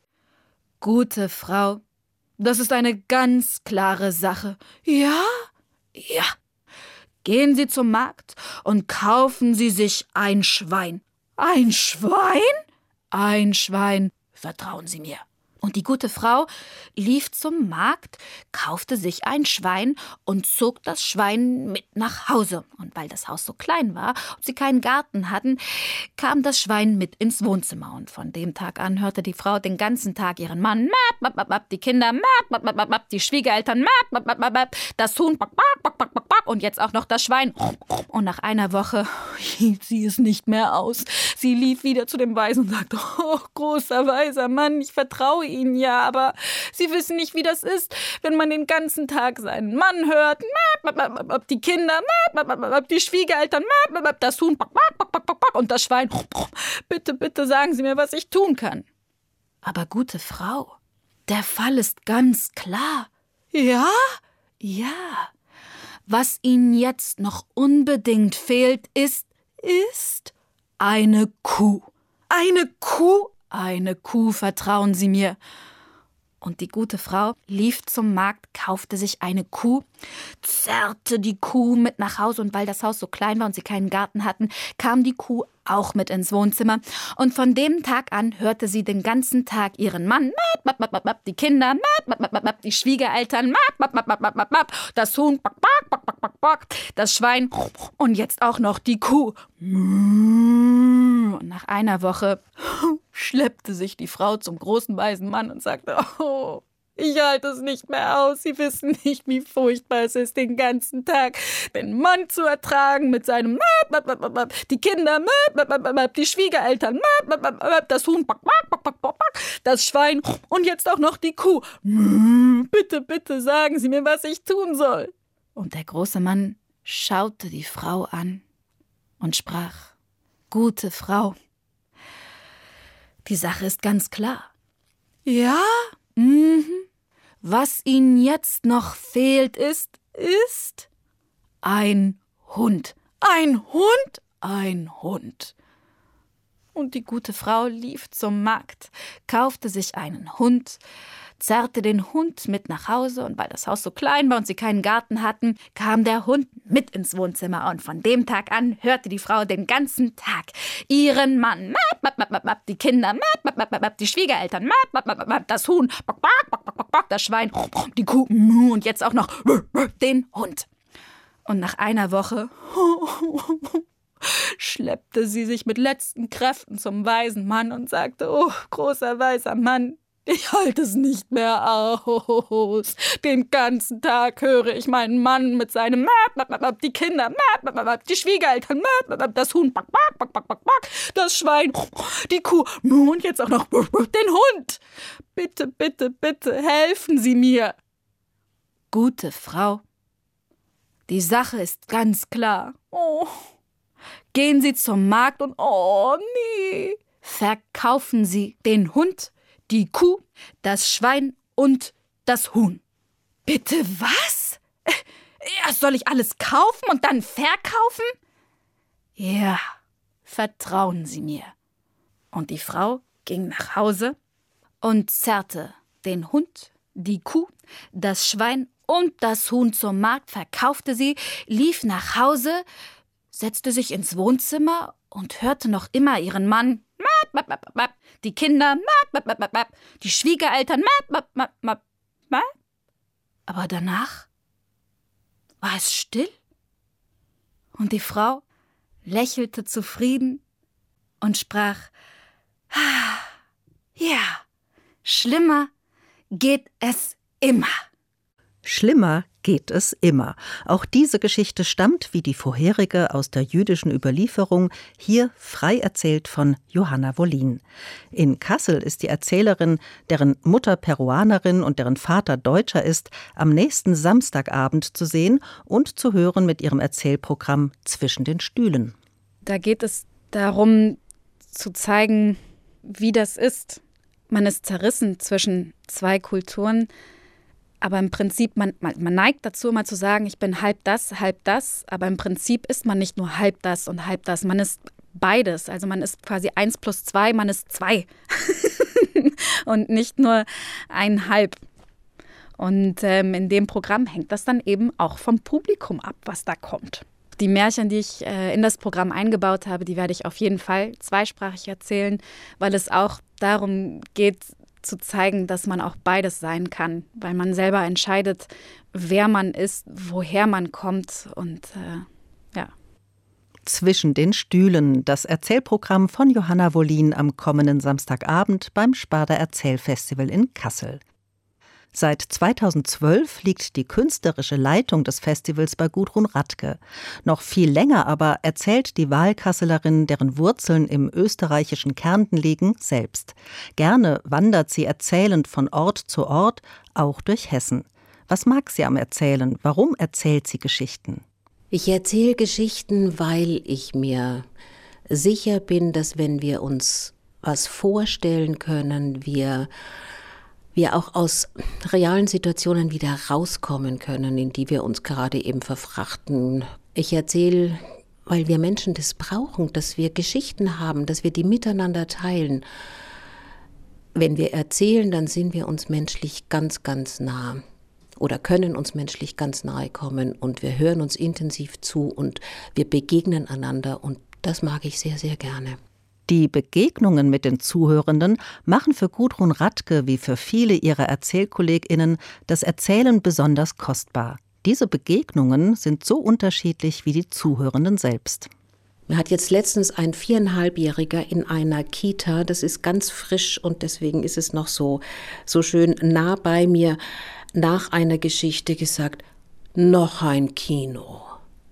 S19: Gute Frau, das ist eine ganz klare Sache. Ja? Ja. Gehen Sie zum Markt und kaufen Sie sich ein Schwein. Ein Schwein? Ein Schwein, vertrauen Sie mir. Und die gute Frau lief zum Markt, kaufte sich ein Schwein und zog das Schwein mit nach Hause. Und weil das Haus so klein war und sie keinen Garten hatten, kam das Schwein mit ins Wohnzimmer. Und von dem Tag an hörte die Frau den ganzen Tag ihren Mann, die Kinder, die Schwiegereltern, das Huhn und jetzt auch noch das Schwein. Und nach einer Woche hielt sie es nicht mehr aus. Sie lief wieder zu dem Weisen und sagte, oh, großer weiser Mann, ich vertraue Ihnen ja, aber Sie wissen nicht, wie das ist, wenn man den ganzen Tag seinen Mann hört, die Kinder, die Schwiegereltern, das Huhn und das Schwein. Bitte, bitte sagen Sie mir, was ich tun kann. Aber gute Frau, der Fall ist ganz klar. Ja? Ja. Was Ihnen jetzt noch unbedingt fehlt, ist, ist eine Kuh. Eine Kuh? Eine Kuh, vertrauen Sie mir. Und die gute Frau lief zum Markt, kaufte sich eine Kuh, zerrte die Kuh mit nach Hause. Und weil das Haus so klein war und sie keinen Garten hatten, kam die Kuh auch mit ins Wohnzimmer. Und von dem Tag an hörte sie den ganzen Tag ihren Mann, die Kinder, die Schwiegereltern, das Huhn, das Schwein und jetzt auch noch die Kuh. Und nach einer Woche schleppte sich die Frau zum großen weisen Mann und sagte, oh, ich halte es nicht mehr aus. Sie wissen nicht, wie furchtbar es ist, den ganzen Tag den Mann zu ertragen mit seinem die Kinder, die Schwiegereltern, das Huhn, das Schwein und jetzt auch noch die Kuh. Bitte, bitte sagen Sie mir, was ich tun soll. Und der große Mann schaute die Frau an und sprach, gute Frau, die Sache ist ganz klar. Ja? Mhm. Was Ihnen jetzt noch fehlt, ist, ist ein Hund. Ein Hund? Ein Hund. Und die gute Frau lief zum Markt, kaufte sich einen Hund, zerrte den Hund mit nach Hause und weil das Haus so klein war und sie keinen Garten hatten, kam der Hund mit ins Wohnzimmer und von dem Tag an hörte die Frau den ganzen Tag ihren Mann, die Kinder, die Schwiegereltern, das Huhn, das Schwein, die Kuh und jetzt auch noch den Hund. Und nach einer Woche schleppte sie sich mit letzten Kräften zum weisen Mann und sagte, oh, großer weiser Mann, ich halte es nicht mehr aus. Den ganzen Tag höre ich meinen Mann mit seinem die Kinder, die Schwiegereltern, das Huhn, das Schwein, die Kuh und jetzt auch noch den Hund. Bitte, bitte, bitte, helfen Sie mir. Gute Frau, die Sache ist ganz klar. Oh, gehen Sie zum Markt und, oh nee, verkaufen Sie den Hund, die Kuh, das Schwein und das Huhn. Bitte was? Ja, soll ich alles kaufen und dann verkaufen? Ja, vertrauen Sie mir. Und die Frau ging nach Hause und zerrte den Hund, die Kuh, das Schwein und das Huhn zum Markt, verkaufte sie, lief nach Hause, setzte sich ins Wohnzimmer und hörte noch immer ihren Mann, die Kinder, die Schwiegereltern, aber danach war es still und die Frau lächelte zufrieden und sprach, ja, schlimmer geht es immer.
S15: Schlimmer geht es immer. Auch diese Geschichte stammt, wie die vorherige, aus der jüdischen Überlieferung, hier frei erzählt von Johanna Wollin. In Kassel ist die Erzählerin, deren Mutter Peruanerin und deren Vater Deutscher ist, am nächsten Samstagabend zu sehen und zu hören mit ihrem Erzählprogramm Zwischen den Stühlen.
S18: Da geht es darum, zu zeigen, wie das ist. Man ist zerrissen zwischen zwei Kulturen. Aber im Prinzip, man, man, man neigt dazu, mal zu sagen, ich bin halb das, halb das. Aber im Prinzip ist man nicht nur halb das und halb das. Man ist beides. Also man ist quasi eins plus zwei, man ist zwei. Und nicht nur ein halb. Und ähm, in dem Programm hängt das dann eben auch vom Publikum ab, was da kommt. Die Märchen, die ich äh, in das Programm eingebaut habe, die werde ich auf jeden Fall zweisprachig erzählen, weil es auch darum geht, zu zeigen, dass man auch beides sein kann, weil man selber entscheidet, wer man ist, woher man kommt und äh, ja.
S15: Zwischen den Stühlen, das Erzählprogramm von Johanna Wollin am kommenden Samstagabend beim Sparda Erzählfestival in Kassel. Seit zweitausendzwölf liegt die künstlerische Leitung des Festivals bei Gudrun Radke. Noch viel länger aber erzählt die Wahlkasselerin, deren Wurzeln im österreichischen Kärnten liegen, selbst. Gerne wandert sie erzählend von Ort zu Ort, auch durch Hessen. Was mag sie am Erzählen? Warum erzählt sie Geschichten?
S14: Ich erzähle Geschichten, weil ich mir sicher bin, dass wenn wir uns was vorstellen können, wir wir auch aus realen Situationen wieder rauskommen können, in die wir uns gerade eben verfrachten. Ich erzähle, weil wir Menschen das brauchen, dass wir Geschichten haben, dass wir die miteinander teilen. Wenn wir erzählen, dann sind wir uns menschlich ganz, ganz nah oder können uns menschlich ganz nahe kommen und wir hören uns intensiv zu und wir begegnen einander und das mag ich sehr, sehr gerne.
S15: Die Begegnungen mit den Zuhörenden machen für Gudrun Radke wie für viele ihrer ErzählkollegInnen das Erzählen besonders kostbar. Diese Begegnungen sind so unterschiedlich wie die Zuhörenden selbst.
S14: Mir hat jetzt letztens ein viereinhalbjähriger in einer Kita, das ist ganz frisch und deswegen ist es noch so, so schön nah bei mir, nach einer Geschichte gesagt, noch ein Kino.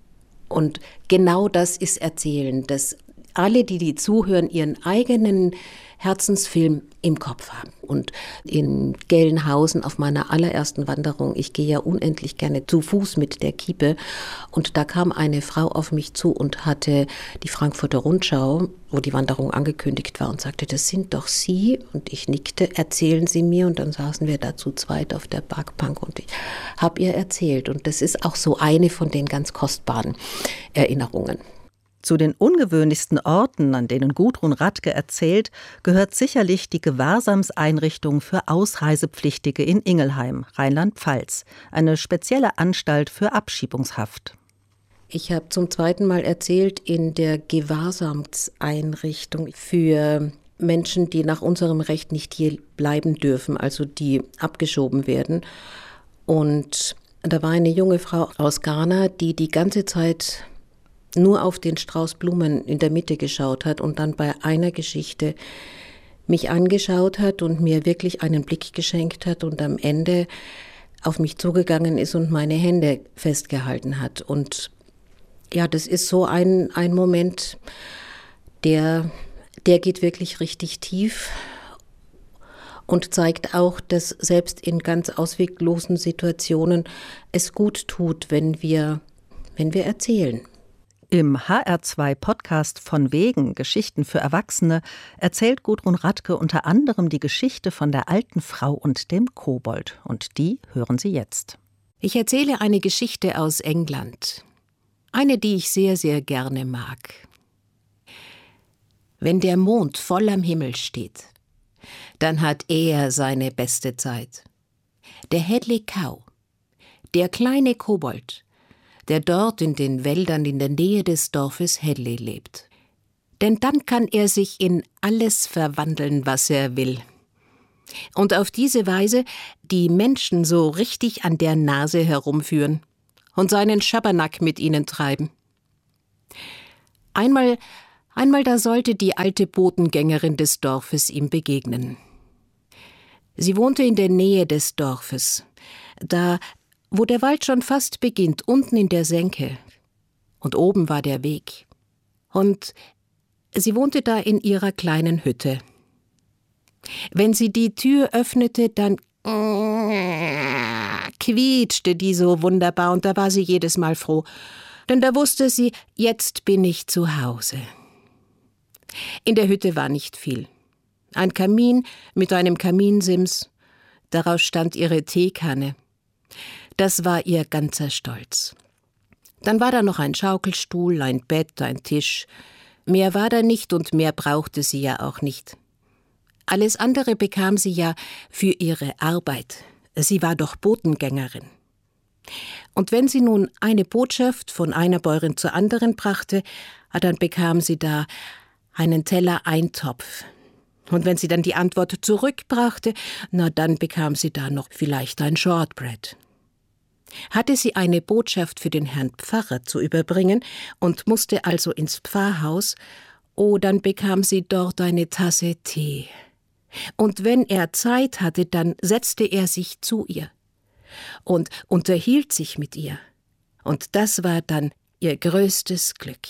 S14: Und genau das ist Erzählen, das alle, die die zuhören, ihren eigenen Herzensfilm im Kopf haben. Und in Gelnhausen auf meiner allerersten Wanderung, ich gehe ja unendlich gerne zu Fuß mit der Kiepe, und da kam eine Frau auf mich zu und hatte die Frankfurter Rundschau, wo die Wanderung angekündigt war, und sagte, das sind doch Sie. Und ich nickte, erzählen Sie mir. Und dann saßen wir da zu zweit auf der Parkbank und ich habe ihr erzählt. Und das ist auch so eine von den ganz kostbaren Erinnerungen.
S15: Zu den ungewöhnlichsten Orten, an denen Gudrun Radke erzählt, gehört sicherlich die Gewahrsamseinrichtung für Ausreisepflichtige in Ingelheim, Rheinland-Pfalz, eine spezielle Anstalt für Abschiebungshaft.
S14: Ich habe zum zweiten Mal erzählt in der Gewahrsamseinrichtung für Menschen, die nach unserem Recht nicht hier bleiben dürfen, also die abgeschoben werden. Und da war eine junge Frau aus Ghana, die die ganze Zeit nur auf den Strauß Blumen in der Mitte geschaut hat und dann bei einer Geschichte mich angeschaut hat und mir wirklich einen Blick geschenkt hat und am Ende auf mich zugegangen ist und meine Hände festgehalten hat. Und ja, das ist so ein, ein Moment, der, der geht wirklich richtig tief und zeigt auch, dass selbst in ganz ausweglosen Situationen es gut tut, wenn wir, wenn wir erzählen.
S15: Im H R zwei Podcast von Wegen, Geschichten für Erwachsene, erzählt Gudrun Radke unter anderem die Geschichte von der alten Frau und dem Kobold. Und die hören Sie jetzt.
S14: Ich erzähle eine Geschichte aus England. Eine, die ich sehr, sehr gerne mag. Wenn der Mond voll am Himmel steht, dann hat er seine beste Zeit. Der Hedley Cow, der kleine Kobold, der dort in den Wäldern in der Nähe des Dorfes Hedley lebt. Denn dann kann er sich in alles verwandeln, was er will. Und auf diese Weise die Menschen so richtig an der Nase herumführen und seinen Schabernack mit ihnen treiben. Einmal, einmal da sollte die alte Botengängerin des Dorfes ihm begegnen. Sie wohnte in der Nähe des Dorfes, da wo der Wald schon fast beginnt, unten in der Senke. Und oben war der Weg. Und sie wohnte da in ihrer kleinen Hütte. Wenn sie die Tür öffnete, dann quietschte die so wunderbar und da war sie jedes Mal froh. Denn da wusste sie, jetzt bin ich zu Hause. In der Hütte war nicht viel. Ein Kamin mit einem Kaminsims, daraus stand ihre Teekanne. Das war ihr ganzer Stolz. Dann war da noch ein Schaukelstuhl, ein Bett, ein Tisch. Mehr war da nicht und mehr brauchte sie ja auch nicht. Alles andere bekam sie ja für ihre Arbeit. Sie war doch Botengängerin. Und wenn sie nun eine Botschaft von einer Bäuerin zur anderen brachte, dann bekam sie da einen Teller Eintopf. Und wenn sie dann die Antwort zurückbrachte, na dann bekam sie da noch vielleicht ein Shortbread. Hatte sie eine Botschaft für den Herrn Pfarrer zu überbringen und musste also ins Pfarrhaus, oh, dann bekam sie dort eine Tasse Tee. Und wenn er Zeit hatte, dann setzte er sich zu ihr und unterhielt sich mit ihr. Und das war dann ihr größtes Glück.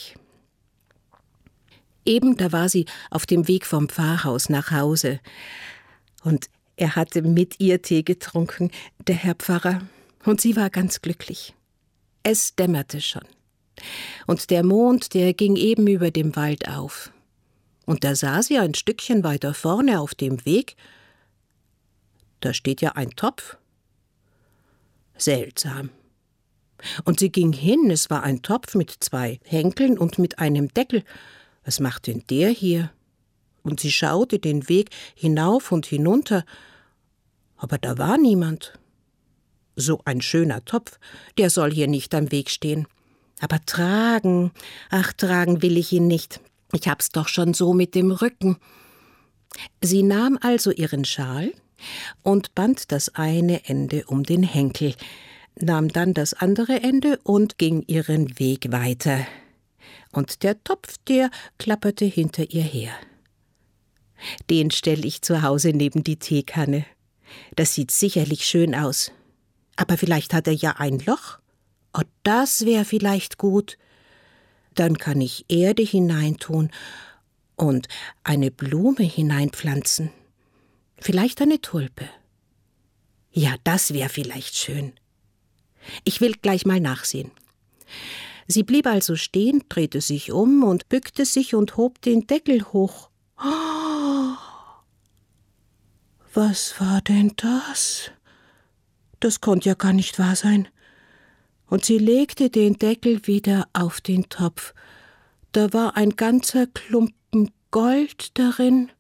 S14: Eben da war sie auf dem Weg vom Pfarrhaus nach Hause. Und er hatte mit ihr Tee getrunken, der Herr Pfarrer, und sie war ganz glücklich. Es dämmerte schon. Und der Mond, der ging eben über dem Wald auf. Und da sah sie ein Stückchen weiter vorne auf dem Weg, da steht ja ein Topf. Seltsam. Und sie ging hin, es war ein Topf mit zwei Henkeln und mit einem Deckel. Was macht denn der hier? Und sie schaute den Weg hinauf und hinunter, aber da war niemand. So ein schöner Topf, der soll hier nicht am Weg stehen. Aber tragen, ach, tragen will ich ihn nicht. Ich hab's doch schon so mit dem Rücken. Sie nahm also ihren Schal und band das eine Ende um den Henkel, nahm dann das andere Ende und ging ihren Weg weiter. Und der Topf, der klapperte hinter ihr her. Den stelle ich zu Hause neben die Teekanne. Das sieht sicherlich schön aus. Aber vielleicht hat er ja ein Loch. Oh, das wäre vielleicht gut. Dann kann ich Erde hineintun und eine Blume hineinpflanzen. Vielleicht eine Tulpe. Ja, das wäre vielleicht schön. Ich will gleich mal nachsehen. Sie blieb also stehen, drehte sich um und bückte sich und hob den Deckel hoch. Oh, was war denn das? Das konnte ja gar nicht wahr sein. Und sie legte den Deckel wieder auf den Topf. Da war ein ganzer Klumpen Gold darin.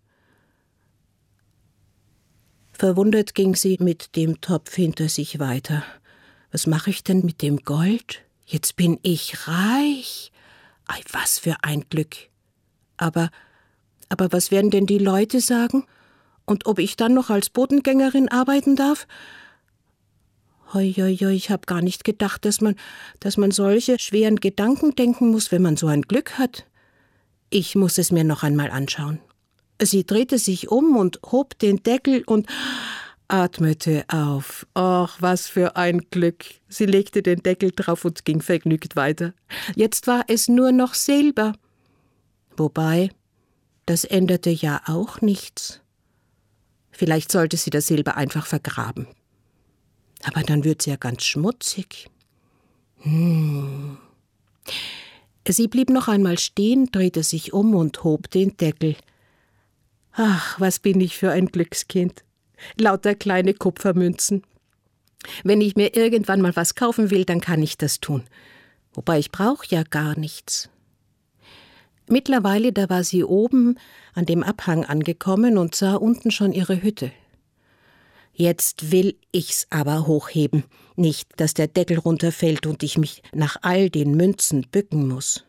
S14: Verwundert ging sie mit dem Topf hinter sich weiter. Was mache ich denn mit dem Gold? Jetzt bin ich reich. Ei, was für ein Glück. Aber, aber was werden denn die Leute sagen? Und ob ich dann noch als Bodengängerin arbeiten darf? Hoi, hoi, hoi, ich habe gar nicht gedacht, dass man, dass man solche schweren Gedanken denken muss, wenn man so ein Glück hat. Ich muss es mir noch einmal anschauen. Sie drehte sich um und hob den Deckel und atmete auf. Ach, was für ein Glück. Sie legte den Deckel drauf und ging vergnügt weiter. Jetzt war es nur noch Silber. Wobei, das änderte ja auch nichts. Vielleicht sollte sie das Silber einfach vergraben. Aber dann wird's ja ganz schmutzig. Hm. Sie blieb noch einmal stehen, drehte sich um und hob den Deckel. Ach, was bin ich für ein Glückskind. Lauter kleine Kupfermünzen. Wenn ich mir irgendwann mal was kaufen will, dann kann ich das tun. Wobei ich brauche ja gar nichts. Mittlerweile, da war sie oben an dem Abhang angekommen und sah unten schon ihre Hütte. Jetzt will ich's aber hochheben, nicht, dass der Deckel runterfällt und ich mich nach all den Münzen bücken muss.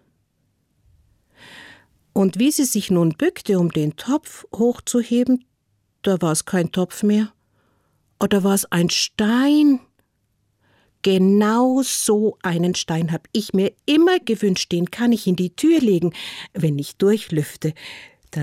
S14: Und wie sie sich nun bückte, um den Topf hochzuheben, da war es kein Topf mehr. Oder war es ein Stein? Genau so einen Stein habe ich mir immer gewünscht, den kann ich in die Tür legen, wenn ich durchlüfte.